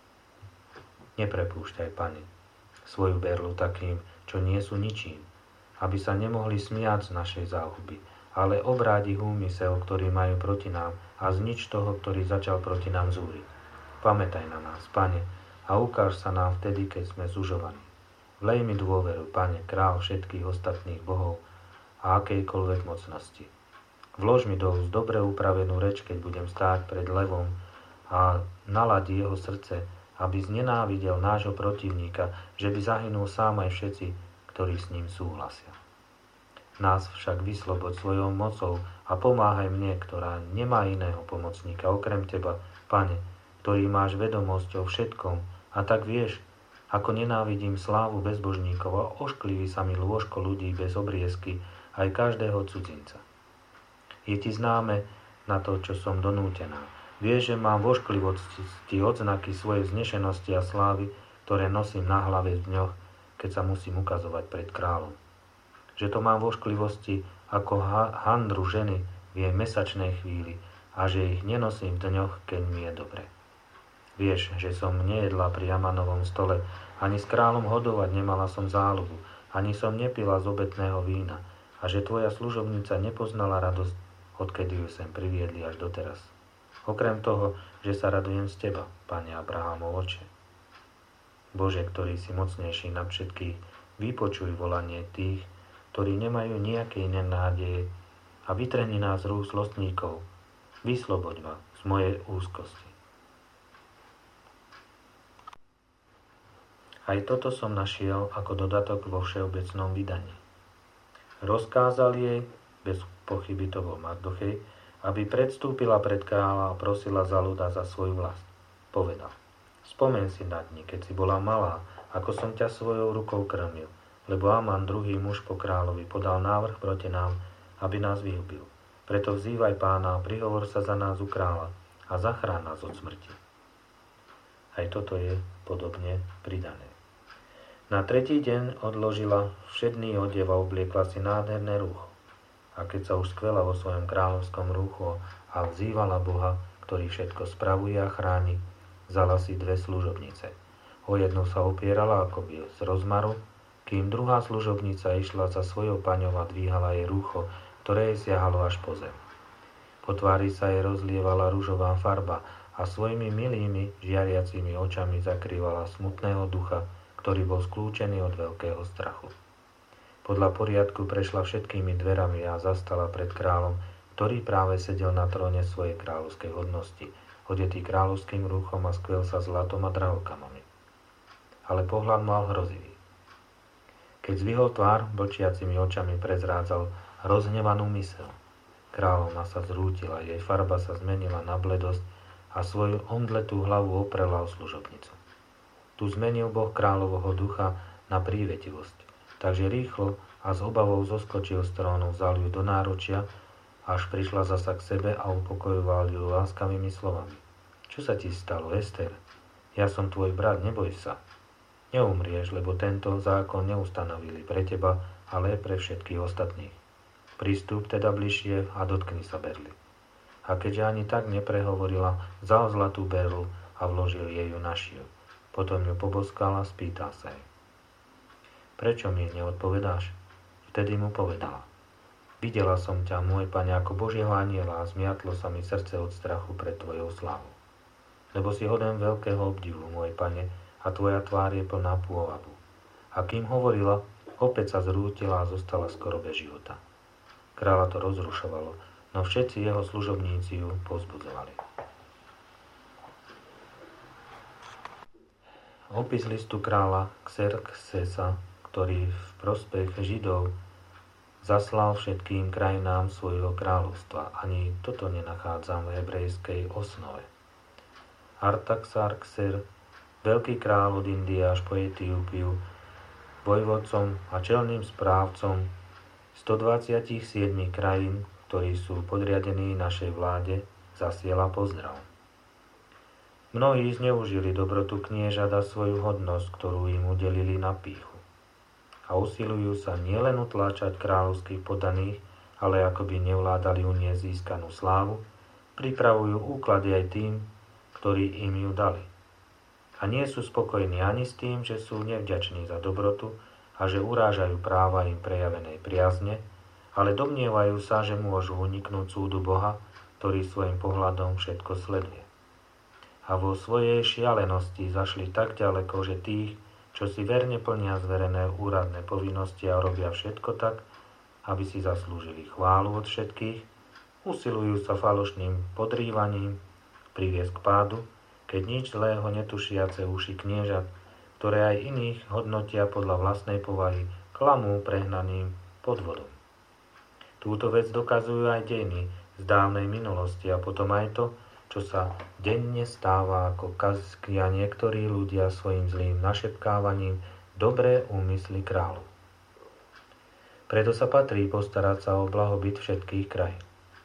Neprepúšťaj, Pane, svoju berlu takým, čo nie sú ničím, aby sa nemohli smiať z našej záhuby, ale obráť ich úmysel, ktorý majú proti nám a znič toho, ktorý začal proti nám zúriť. Pamätaj na nás, Pane, a ukáž sa nám vtedy, keď sme zužovaní. Vlej mi dôveru, Pane, král všetkých ostatných bohov a akejkoľvek mocnosti. Vlož mi do úst dobre upravenú reč, keď budem stáť pred levom a naladi jeho srdce, aby znenávidel nášho protivníka, že by zahynul sám aj všetci, ktorí s ním súhlasia. Nás však vysloboď svojou mocou a pomáhaj mne, ktorá nemá iného pomocníka okrem teba, Pane, ktorý máš vedomosť o všetkom a tak vieš, ako nenávidím slávu bezbožníkov a oškliví sa mi lôžko ľudí bez obriezky, aj každého cudzinca. Je ti známe na to, čo som donútená. Vieš, že mám v ošklivosti odznaky svojej vznešenosti a slávy, ktoré nosím na hlave v dňoch, keď sa musím ukazovať pred kráľom. Že to mám v ošklivosti ako handru ženy v jej mesačnej chvíli a že ich nenosím v dňoch, keď mi je dobre. Vieš, že som nejedla pri Amanovom stole, ani s kráľom hodovať nemala som záľubu, ani som nepila z obetného vína, a že tvoja služobnica nepoznala radosť, odkedy ju sem priviedli až doteraz. Okrem toho, že sa radujem z teba, Pane Abrahamov oče. Bože, ktorý si mocnejší nad všetkých, vypočuj volanie tých, ktorí nemajú nejaké iné nádeje a vytrhni nás z rúk zlostníkov. Vysloboď ma z mojej úzkosti. Aj toto som našiel ako dodatok vo všeobecnom vydaní. Rozkázal jej, bez pochyby to bol Mardochej, aby predstúpila pred kráľa a prosila za ľud a za svoju vlast. Povedal: spomen si na dni, keď si bola malá, ako som ťa svojou rukou krmil, lebo Aman, druhý muž po kráľovi, podal návrh proti nám, aby nás vyhubil. Preto vzývaj Pána a prihovor sa za nás u kráľa a zachrán nás od smrti. Aj toto je podobne pridané. Na tretí deň odložila všedný odev a obliekla si nádherné rúcho. A keď sa už skvela vo svojom kráľovskom rúchu a vzývala Boha, ktorý všetko spravuje a chráni, vzala si 2 služobnice. O jednu sa opierala akoby z rozmaru, kým druhá služobnica išla za svojou paňou a dvíhala jej rúcho, ktoré jej siahalo až po zem. Po tvári sa jej rozlievala ružová farba a svojimi milými, žiariacimi očami zakrývala smutného ducha, ktorý bol skľúčený od veľkého strachu. Podľa poriadku prešla všetkými dverami a zastala pred kráľom, ktorý práve sedel na tróne svojej kráľovskej hodnosti, odetý kráľovským rúchom a skvel sa zlatom a drahokamami. Ale pohľad mal hrozivý. Keď zvihol tvár, blčiacimi očami prezrádzal rozhnevanú myseľ. Kráľovna sa zrútila, jej farba sa zmenila na bledosť a svoju omdletú hlavu oprela o služobnicu. Tu zmenil Boh kráľovho ducha na prívetivosť, takže rýchlo a s obavou zoskočil z trónu, vzal ju do náručia, až prišla zasa k sebe a upokojoval ju láskavými slovami. Čo sa ti stalo, Ester? Ja som tvoj brat, neboj sa. Neumrieš, lebo tento zákon neustanovili pre teba, ale pre všetkých ostatných. Prístup teda bližšie a dotkni sa berly. A keďže ani tak neprehovorila, vzal zlatú berlu a vložil jej ju na šiju. Potom ju poboskal a spýtal sa jej: prečo mi neodpovedáš? Vtedy mu povedala: Videla som ťa, môj Pane, ako Božieho anjela a zmiatlo sa mi srdce od strachu pred tvojou slávou. Lebo si hoden veľkého obdivu, môj Pane, a tvoja tvár je plná pôvabu. A kým hovorila, opäť sa zrútila a zostala skoro bez života. Kráľa to rozrušovalo, no všetci jeho služobníci ju povzbudzovali. Opis listu kráľa Xerxesa, ktorý v prospech Židov zaslal všetkým krajinám svojho kráľovstva. Ani toto nenachádzam v hebrejskej osnove. Artaxerxes, veľký kráľ od Indie až po Etiópiu, vojvodcom a čelným správcom 127 krajín, ktorí sú podriadení našej vláde, zasiela pozdrav. Mnohí zneužili dobrotu kniežat a svoju hodnosť, ktorú im udelili na pýchu. A usilujú sa nielen utláčať kráľovských poddaných, ale ako by nevládali uniesť získanú slávu, pripravujú úklady aj tým, ktorí im ju dali. A nie sú spokojní ani s tým, že sú nevďační za dobrotu a že urážajú práva im prejavenej priazne, ale domnievajú sa, že môžu uniknúť súdu Boha, ktorý svojim pohľadom všetko sleduje. A vo svojej šialenosti zašli tak ďaleko, že tých, čo si verne plnia zverené úradné povinnosti a robia všetko tak, aby si zaslúžili chválu od všetkých, usilujú sa falošným podrývaním priviesť k pádu, keď nič zlého netušiace uši kniežat, ktoré aj iných hodnotia podľa vlastnej povahy, klamú prehnaným podvodom. Túto vec dokazujú aj dejiny z dávnej minulosti a potom aj to, čo sa denne stáva ako kazky a niektorí ľudia svojim zlým našepkávaním dobré úmysly kráľu. Preto sa patrí postarať sa o blahobyt všetkých krajín.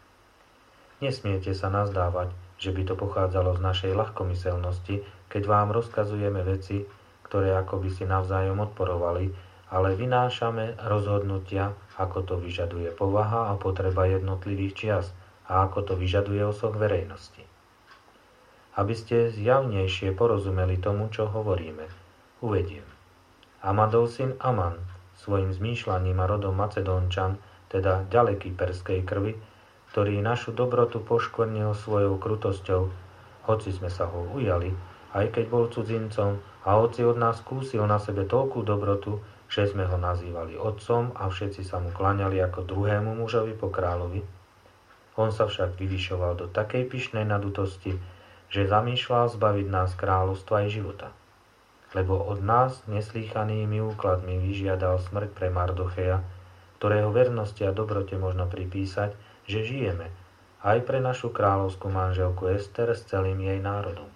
Nesmiete sa nazdávať, že by to pochádzalo z našej ľahkomyselnosti, keď vám rozkazujeme veci, ktoré akoby si navzájom odporovali, ale vynášame rozhodnutia, ako to vyžaduje povaha a potreba jednotlivých čias a ako to vyžaduje osoch verejnosti. Aby ste zjavnejšie porozumeli tomu, čo hovoríme, uvediem. Amadov syn Aman svojim zmýšľaním a rodom Macedónčan, teda ďaleký perskej krvi, ktorý našu dobrotu poškvrnil svojou krutosťou, hoci sme sa ho ujali, aj keď bol cudzincom a hoci od nás skúsil na sebe toľkú dobrotu, že sme ho nazývali otcom a všetci sa mu klaňali ako druhému mužovi po kráľovi. On sa však vyvyšoval do takej pyšnej nadutosti, že zamýšľal zbaviť nás kráľovstva aj života. Lebo od nás neslýchanými úkladmi vyžiadal smrť pre Mardocheja, ktorého vernosti a dobrote možno pripísať, že žijeme, aj pre našu kráľovskú manželku Ester s celým jej národom.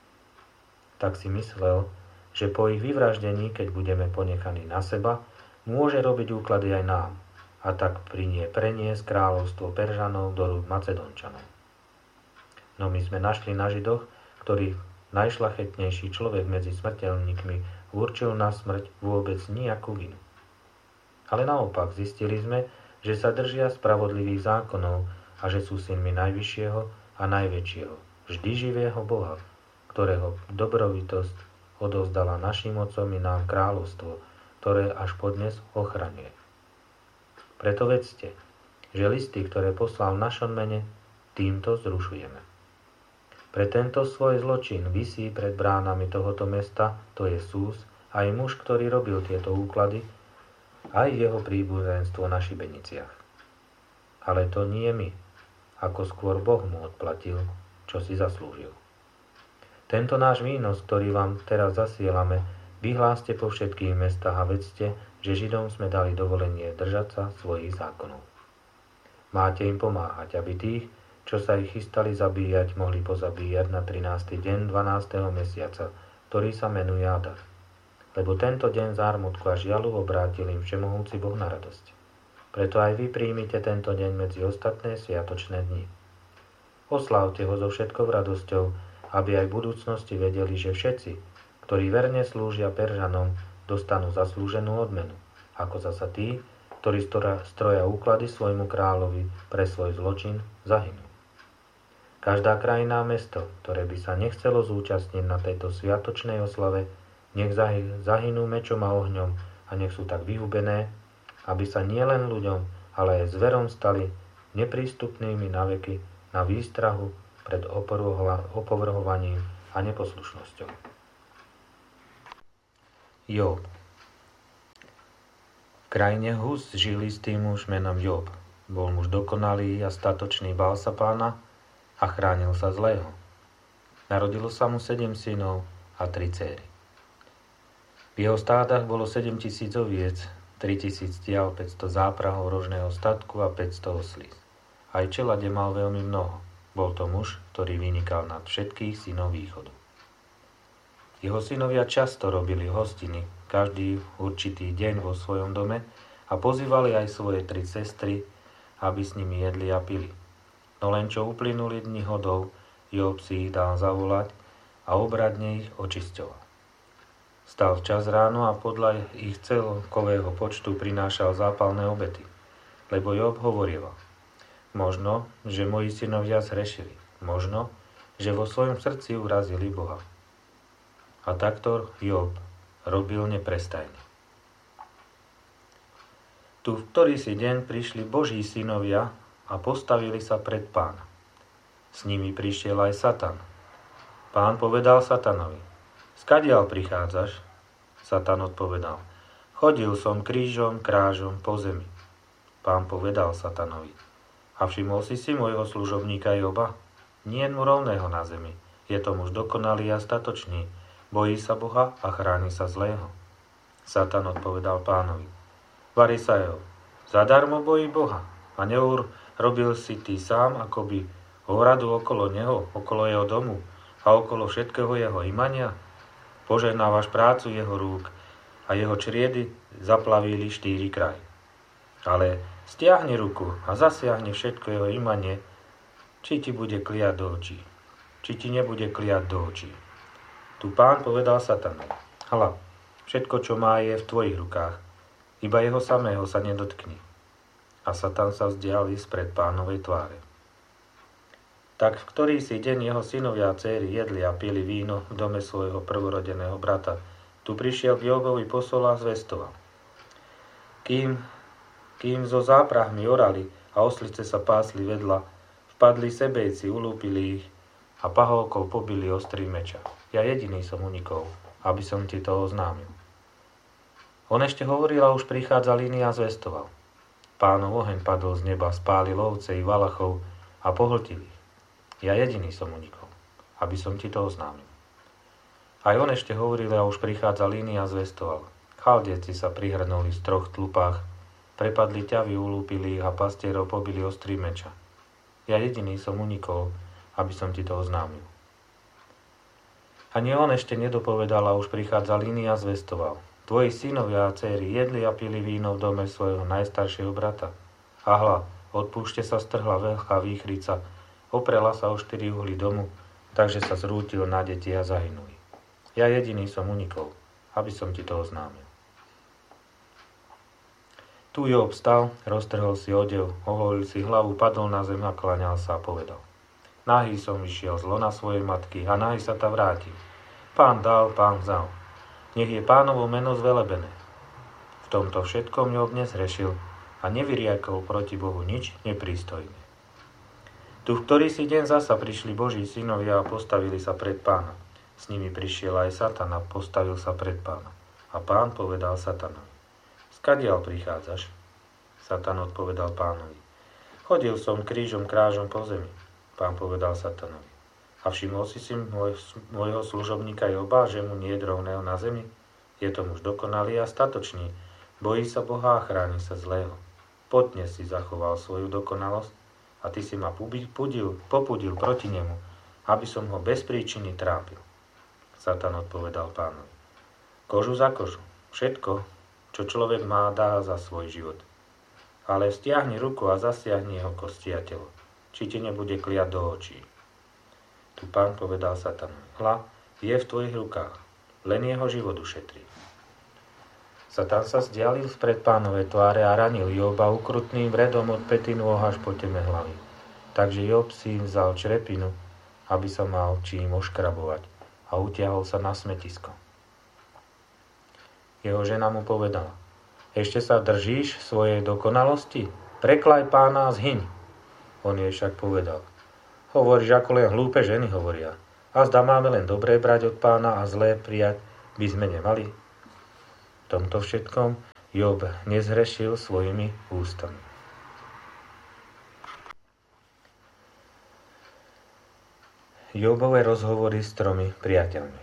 Tak si myslel, že po ich vyvraždení, keď budeme ponechaní na seba, môže robiť úklady aj nám, a tak preniesť kráľovstvo Peržanov do rúk Macedončanov. No my sme našli na Židoch, ktorých najšlachetnejší človek medzi smrteľníkmi určil na smrť vôbec nejakú vinu. Ale naopak zistili sme, že sa držia spravodlivých zákonov a že sú synmi najvyššieho a najväčšieho, vždy živého Boha, ktorého dobrovitosť odovzdala našim otcom i nám kráľovstvo, ktoré až podnes ochraňuje. Preto vedzte, že listy, ktoré poslal v našom mene, týmto zrušujeme. Pre tento svoj zločin visí pred bránami tohoto mesta, to je Sús, aj muž, ktorý robil tieto úklady, aj jeho príbuzenstvo na šibeniciach. Ale to nie my, ako skôr Boh mu odplatil, čo si zaslúžil. Tento náš výnos, ktorý vám teraz zasielame, vyhláste po všetkých mestách a vedzte, že Židom sme dali dovolenie držať sa svojich zákonov. Máte im pomáhať, aby tých, čo sa ich chystali zabíjať, mohli pozabíjať na 13. deň 12. mesiaca, ktorý sa menuje Adar. Lebo tento deň zármutku a žialu obrátil im všemohúci Boh na radosť. Preto aj vy príjmite tento deň medzi ostatné sviatočné dni. Oslávte ho so všetkou radosťou, aby aj v budúcnosti vedeli, že všetci, ktorí verne slúžia Peržanom, dostanú zaslúženú odmenu, ako zasa tí, ktorí stroja úklady svojmu kráľovi pre svoj zločin, zahynú. Každá krajina a mesto, ktoré by sa nechcelo zúčastniť na tejto sviatočnej oslave, nech zahynú mečom a ohňom a nech sú tak vyhubené, aby sa nielen ľuďom, ale aj zverom stali neprístupnými naveky na výstrahu pred opovrhovaním a neposlušnosťou. Job. V krajine Hus žil istý muž menom Job. Bol muž dokonalý a statočný, bál sa Pána a chránil sa zlého. Narodilo sa mu 7 synov a 3 céry. V jeho stádach bolo 7 000 oviec, 3 000 tial, 500 záprahov rožného statku a 500 oslíc. Aj čelade mal veľmi mnoho. Bol to muž, ktorý vynikal nad všetkých synov východu. Jeho synovia často robili hostiny, každý určitý deň vo svojom dome a pozývali aj svoje 3 sestry, aby s nimi jedli a pili. No len čo uplynuli dni hodov, Job si ich dal zavolať a obradne ich očisťoval. Stal včas ráno a podľa ich celkového počtu prinášal zápalné obety, lebo Job hovorieval: možno, že moji synovia zhrešili, možno, že vo svojom srdci urazili Boha. A takto Job robil neprestajne. Tu v ktorý si deň prišli Boží synovia a postavili sa pred Pána. S nimi prišiel aj Satan. Pán povedal Satanovi: skadiaľ prichádzaš? Satan odpovedal: chodil som krížom, krážom po zemi. Pán povedal Satanovi: a všimol si môjho služobníka Joba? Nie mu rovného na zemi. Je to muž dokonalý a statočný, bojí sa Boha a chráni sa zlého. Satan odpovedal Pánovi: vari sa Job, zadarmo bojí Boha a neurobil si ty sám akoby ohradu okolo neho, okolo jeho domu a okolo všetkého jeho imania? Požehnávaš prácu jeho rúk a jeho čriedy zaplavili 4 kraj. Ale stiahni ruku a zasiahni všetko jeho imanie, či ti bude kliať do očí, či ti nebude kliať do očí. Tu Pán povedal Satanovi: hľa, všetko, čo má, je v tvojich rukách, iba jeho samého sa nedotkni. A Satan sa vzdialil spred Pánovej tváre. Tak v ktorý si deň jeho synovia a céry jedli a pili víno v dome svojho prvorodeného brata, tu prišiel k Jobovi posol a zvestoval: Kým zo záprahmi orali a oslice sa pásli vedľa, vpadli sebejci, ulúpili ich a paholkou pobili ostrý meča. Ja jediný som unikol, aby som ti to oznámil. On ešte hovoril a už prichádzal iný a zvestoval: Pánov oheň padol z neba, spálil ovce i valachov a pohltil ich. Ja jediný som unikol, aby som ti to oznámil. Aj on ešte hovoril a už prichádzal iný a zvestoval: Chaldejci sa prihrnuli v 3 tlupách, prepadli ťavy, ulúpili ich a pastierov pobili ostrý meča. Ja jediný som unikol, aby som ti to oznámil. Ani on ešte nedopovedal a už prichádzal iný a zvestoval: Tvoji synovia a céry jedli a pili víno v dome svojho najstaršieho brata. A hľa, od púšte sa strhla veľká výchrica, oprela sa o 4 uhly domu, takže sa zrútil na deti a zahynuli. Ja jediný som unikol, aby som ti to oznámil. Tu Job vstal, roztrhol si odev, oholil si hlavu, padol na zem a klaňal sa a povedal: Nahý som vyšiel z lona svojej matky a nahý sa ta vrátil. Pán dal, Pán vzal. Nech je Pánovo meno zvelebené. V tomto všetkom Job nezhrešil a nevyriekol proti Bohu nič neprístojné. Tu v ktorý si deň zasa prišli Boží synovia a postavili sa pred Pána. S nimi prišiel aj Satan a postavil sa pred Pána. A Pán povedal Satanovi: Skadiaľ prichádzaš? Satan odpovedal Pánovi: Chodil som krížom krážom po zemi. Pán povedal Satanovi: A všimol si môjho služobníka Joba, že mu nie je rovného na zemi? Je to muž dokonalý a statočný, bojí sa Boha a chráni sa zlého. Podne si zachoval svoju dokonalosť a ty si ma popudil proti nemu, aby som ho bez príčiny trápil. Satan odpovedal Pánovi: Kožu za kožu, všetko, čo človek má, dá za svoj život. Ale stiahni ruku a zasiahni jeho kosti a telo, či ti nebude kliať do očí. Tu Pán povedal Satanovi: Hľa, je v tvojich rukách, len jeho život ušetrí. Satan sa vzdialil spred Pánovej tváre a ranil Joba ukrutným vredom od päty nôh až po teme hlavy. Takže Job si vzal črepinu, aby sa mal čím oškrabovať, a utiahol sa na smetisko. Jeho žena mu povedala: Ešte sa držíš svojej dokonalosti? preklaj Pána a zhyň. On jej však povedal: Hovoríš, ako len hlúpe ženy hovoria. A zdá máme len dobré brať od Pána a zlé prijať by sme nemali? V tomto všetkom Job nezhrešil svojimi ústami. Jobové rozhovory s 3 priateľmi.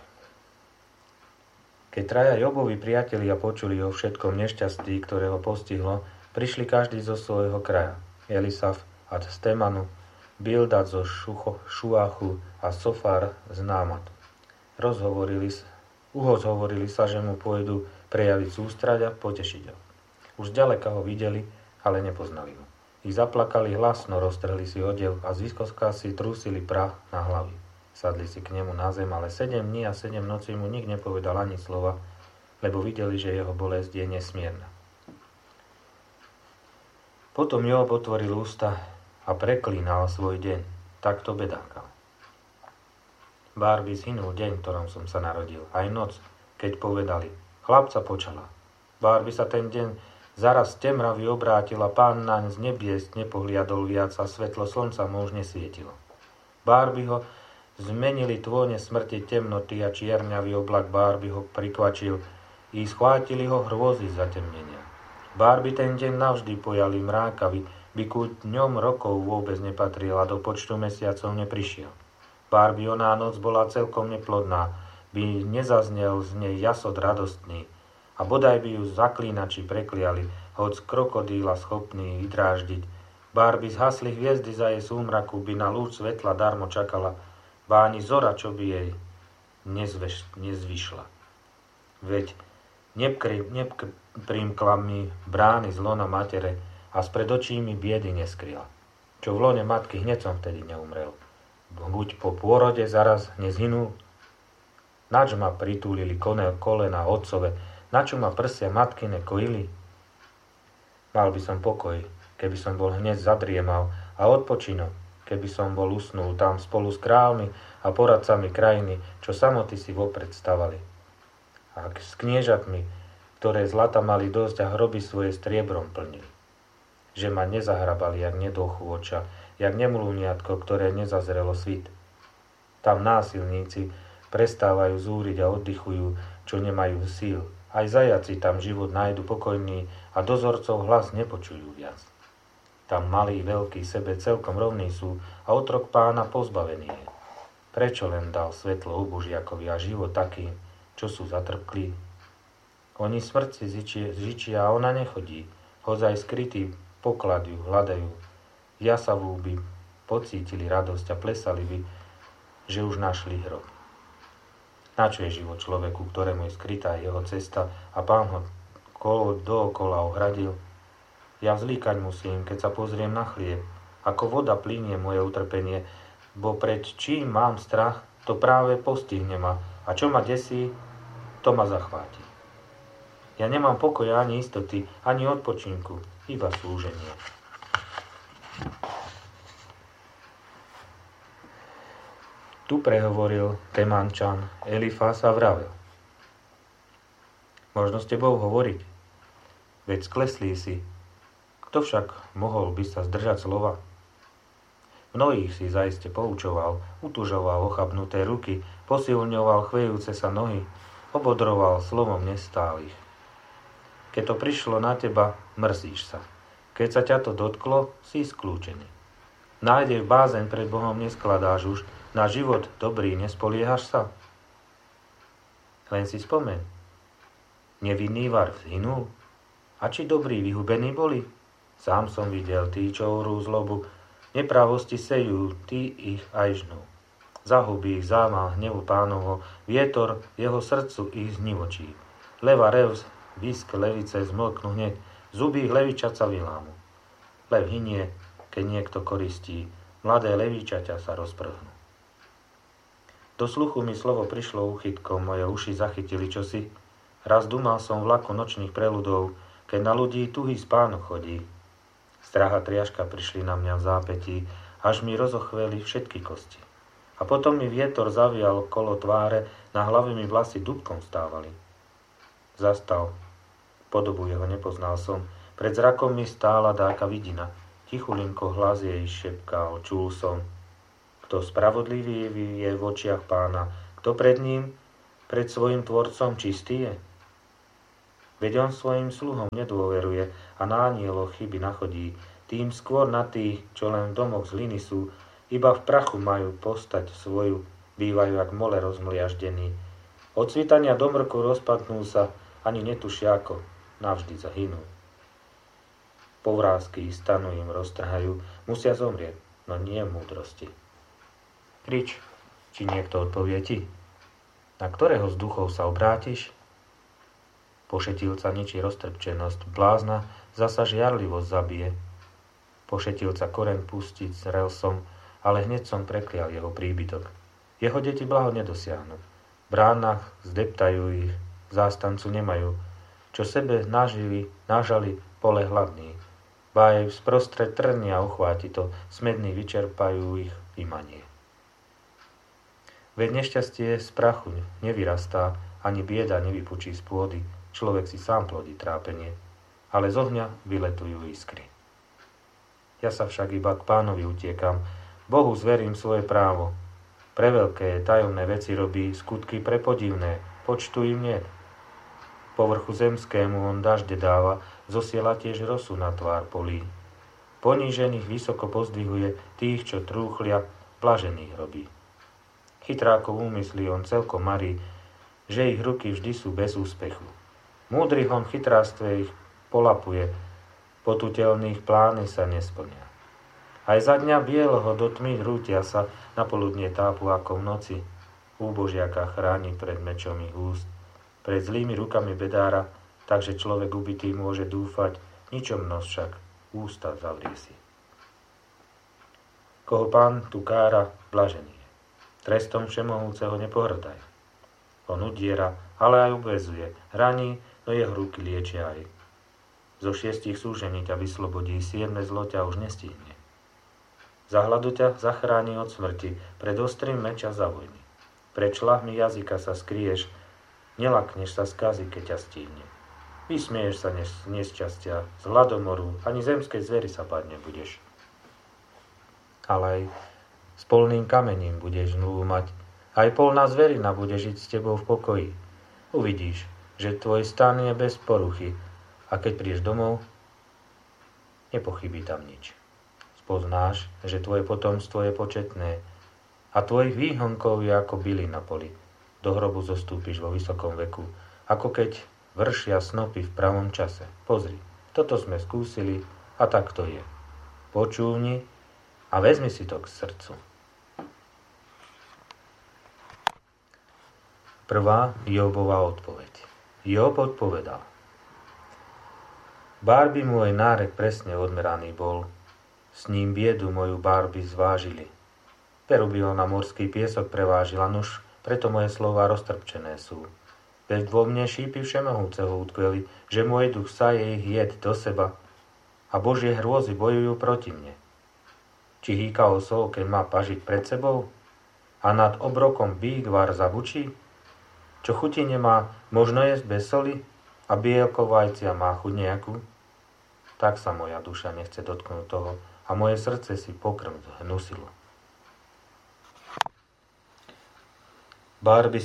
Keď 3 Jobovi priatelia počuli o všetkom nešťastí, ktoré ho postihlo, prišli každý zo svojho kraja. Elisaf a z Temanu, Bildad zo Šuachu a Sofar z Námatu. Uhozhovorili sa, že mu pôjdu prejaviť sústrať a potešiť ho. Už ďaleka ho videli, ale nepoznali ho. Ich zaplakali hlasno, roztrhli si odev a z výskoska si trúsili prach na hlavy. Sadli si k nemu na zem, ale 7 dní a 7 nocí mu nik nepovedal ani slova, lebo videli, že jeho bolesť je nesmierna. Potom Job otvoril ústa a preklínal svoj deň. Takto bedákal. Bár by zhynul deň, v ktorom som sa narodil, aj noc, keď povedali: Chlapca počala. Bár by sa ten deň zaraz temravý obrátil a Pán naň z nebies nepohliadol viac a svetlo slnca mu už nesvietilo. Bár by ho zmenili tône smrti, temnoty a čierňavý oblak, bár by ho prikvačil i schvátili ho hrôzy zatemnenia. Bár by ten deň navždy pojali mrákavy, by ku dňom rokov vôbec nepatril a do počtu mesiacov neprišiel. Bár by oná noc bola celkom neplodná, by nezaznel z nej jasot radostný a bodaj by ju zaklínači prekliali, hoď krokodíla schopný vydráždiť. Bár by zhasli hviezdy za jej súmraku, by na lúč svetla darmo čakala, ba ani zora, čo by jej nezvyšla. Veď neprimkla mi brány z lona matere a spred očí mi biedy neskryla. Čo v lone matky, hneď som vtedy neumrel. Buď po pôrode zaraz nezhynul. Nač ma pritúlili kolena otcove, načo ma prsia matkine kojili? Mal by som pokoj, keby som bol hneď zadriemal a odpočinok, keby som bol usnul tam spolu s kráľmi a poradcami krajiny, čo samoty si vopred stavali. A s kniežatmi, ktoré zlata mali dosť a hroby svoje striebrom plnili. Že ma nezahrabali, jak nedochôča, jak nemlúniatko, ktoré nezazrelo svit. Tam násilníci prestávajú zúriť a oddychujú, čo nemajú síl. Aj zajaci tam život nájdu pokojný a dozorcov hlas nepočujú viac. Tam malí, veľkí, sebe celkom rovní sú a otrok Pána pozbavený je. Prečo len dal svetlo ubožiakovi a život takým, čo sú zatrpklí? Oni smrť si žičia a ona nechodí. Hozaj skrytý poklad ju hľadajú. Jasavú by pocítili radosť a plesali by, že už našli hrob. Načo je život človeku, ktorému je skrytá jeho cesta a Pán ho dookola ohradil? Ja vzlíkať musím, keď sa pozriem na chlieb. Ako voda plynie moje utrpenie, bo pred čím mám strach, to práve postihne ma. A čo ma desí, to ma zachváti. Ja nemám pokoja ani istoty, ani odpočinku, iba slúženie. Tu prehovoril Temančan Elifás a vravel: Možno s tebou hovoriť, veď skleslí si. Kto však mohol by sa zdržať slova? Mnohých si zaiste poučoval, utužoval ochabnuté ruky, posilňoval chvejúce sa nohy, obodroval slovom nestálych. Keď to prišlo na teba, mrzíš sa. Keď sa ťa to dotklo, si skľúčený. Nádej v bázeň pred Bohom neskladáš už, na život dobrý nespoliehaš sa? Len si spomeň. Nevinný var zhynul? A či dobrí vyhubení boli? Sám som videl, tí, čo orú zlobu, nepravosti sejú, tí ich aj žnú. Zahubí ich zámal hnevu Pánovho, vietor jeho srdcu ich znivočí. Leva rev, výsk levice zmlknú hneď, zuby levičaca vylámu. Lev hynie, keď niekto koristí, mladé levičaťa sa rozprhnú. Do sluchu mi slovo prišlo úchytkom, moje uši zachytili čosi. Raz dumal som vlaku nočných preľudov, keď na ľudí tuhý spánok chodí. Strach a triažka prišli na mňa v zápätí, až mi rozochveli všetky kosti. A potom mi vietor zavial kolo tváre, na hlave mi vlasy dúbkom stávali. Zastal, podobu jeho nepoznal som, Pred zrakom mi stála dáka vidina. Tichulinko hlas jej šepkal, čul som. Kto spravodlivý je v očiach Pána, kto pred ním, pred svojim tvorcom čistý je? Veď on svojim sluhom nedôveruje a na anielov chyby nachodí, tým skôr na tých, čo len v domoch z hliny sú, iba v prachu majú postať svoju, bývajú jak mole rozmliaždení. Od svitania do mrku rozpadnú sa, ani netušia ako, navždy zahynú. Povrázky stanu im roztrhajú, musia zomrieť, no nie múdrosti. Krič, či niekto odpovie ti. Na ktorého z duchov sa obrátiš? Pošetilca ničí roztrpčenosť, blázna zasa žiarlivosť zabije. Pošetilca koreň pustiť zrel som, ale hneď som preklial jeho príbytok. Jeho deti blaho nedosiahnu. V bránach zdeptajú ich, zástancu nemajú. Čo sebe nažali pole hladný. Báj sprostred trnia uchváti to, smední vyčerpajú ich imanie. Veď nešťastie z prachu nevyrastá, ani bieda nevypučí z pôdy, človek si sám plodí trápenie, ale z ohňa vyletujú iskry. Ja sa však iba k Pánovi utiekam, Bohu zverím svoje právo. Pre veľké tajomné veci robí, skutky prepodivné, počtu im niet. Povrchu zemskému on dažde dáva, zosiela tiež rosu na tvár polí. Ponížených vysoko pozdvihuje, tých, čo trúchlia, blažených robí. Chytrákov úmysly on celkom marí, že ich ruky vždy sú bez úspechu. Múdry hon v chytrástve ich polapuje, potutelných plány sa nesplnia. Aj za dňa bieleho do tmy hrútia sa, na poludnie tápu ako v noci. Úbožiaka chráni pred mečom ich úst, pred zlými rukami bedára, takže človek ubitý môže dúfať, ničom nos však ústa zavrie si. Koho Pán tu kára, blažený je. Trestom všemohúceho nepohrdaj. On udiera, ale aj obväzuje, raní, no jeho ruky liečia aj. Zo 6 súžení ťa vyslobodí, 7 zlo ťa už nestihne. Za hladu ťa zachráni od smrti, pred ostrým meča za vojny. Pred šľahmi jazyka sa skryješ, nelakneš sa skazy, keď ťa stihne. Vysmieješ sa z nešťastia, z hladomoru, ani zemskej zveri sa báť nebudeš. Ale aj s polným kamením budeš zmluvu mať, aj polná zverina bude žiť s tebou v pokoji. Uvidíš, že tvoj stan je bez poruchy a keď prídeš domov, nepochybí tam nič. Spoznáš, že tvoje potomstvo je početné a tvojich výhonkov je ako byli na poli. Do hrobu zostúpiš vo vysokom veku, ako keď vršia snopy v pravom čase. Pozri, toto sme skúsili a tak to je. Počúvni a vezmi si to k srdcu. Prvá Jobova odpoveď. Job odpovedal. Bárby môj nárek presne odmeraný bol, s ním biedu moju bárby zvážili. Peru by ho na morský piesok prevážila, nuž, preto moje slová roztrpčené sú. Veď vo mne šípy všemohúceho utkveli, že môj duch saje ich jed do seba a Božie hrôzy bojujú proti mne. Či hýka osol, keď má pažiť pred sebou? A nad obrokom bík var zabučí? Čo chuti nemá, možno jesť bez soli a bielko vajcia má chuť nejakú? Tak sa moja duša nechce dotknúť toho a moje srdce si pokrm hnusilo. Bárby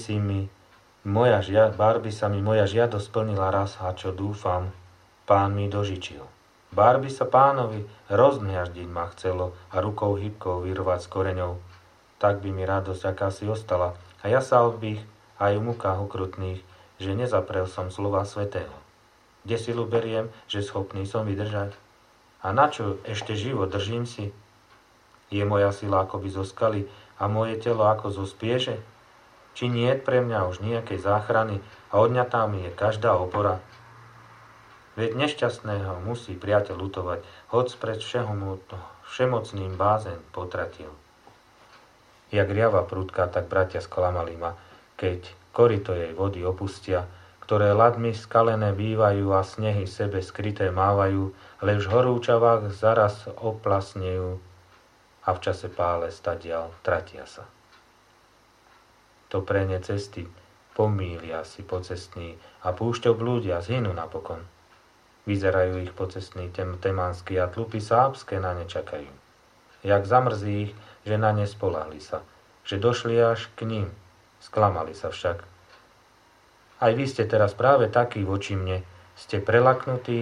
sa mi moja žiadosť splnila raz a čo dúfam, Pán mi dožičil. Bárby sa Pánovi rozmiaždiť ma chcelo a rukou hybkou vyrvať s koreňou. Tak by mi radosť akási ostala a jasal bych aj v mukách ukrutných, že nezaprel som slova svätého. Kde silu beriem, že schopný som vydržať? A na čo ešte život držím si? Je moja sila akoby zo skaly a moje telo ako zo spieže? Či nie je pre mňa už nejakej záchrany a odňatá mi je každá opora? Veď nešťastného musí priateľ lutovať, hoď pred všemocným bázeň potratil. Jak riava prudká, tak bratia sklamali ma, keď korito jej vody opustia, ktoré ladmi skalené bývajú a snehy sebe skryté mávajú, ale v horúčavách zaraz oplasnejú a v čase pále stadiaľ tratia sa. To pre ne cesty pomýlia si pocestní a púšťou blúdia zhynú napokon. Vyzerajú ich pocestní temánsky a tlupy sábské na ne čakajú. Jak zamrzí ich, že na ne spoľahli sa, že došli až k ním, sklamali sa však. Aj vy ste teraz práve takí voči mne, ste prelaknutí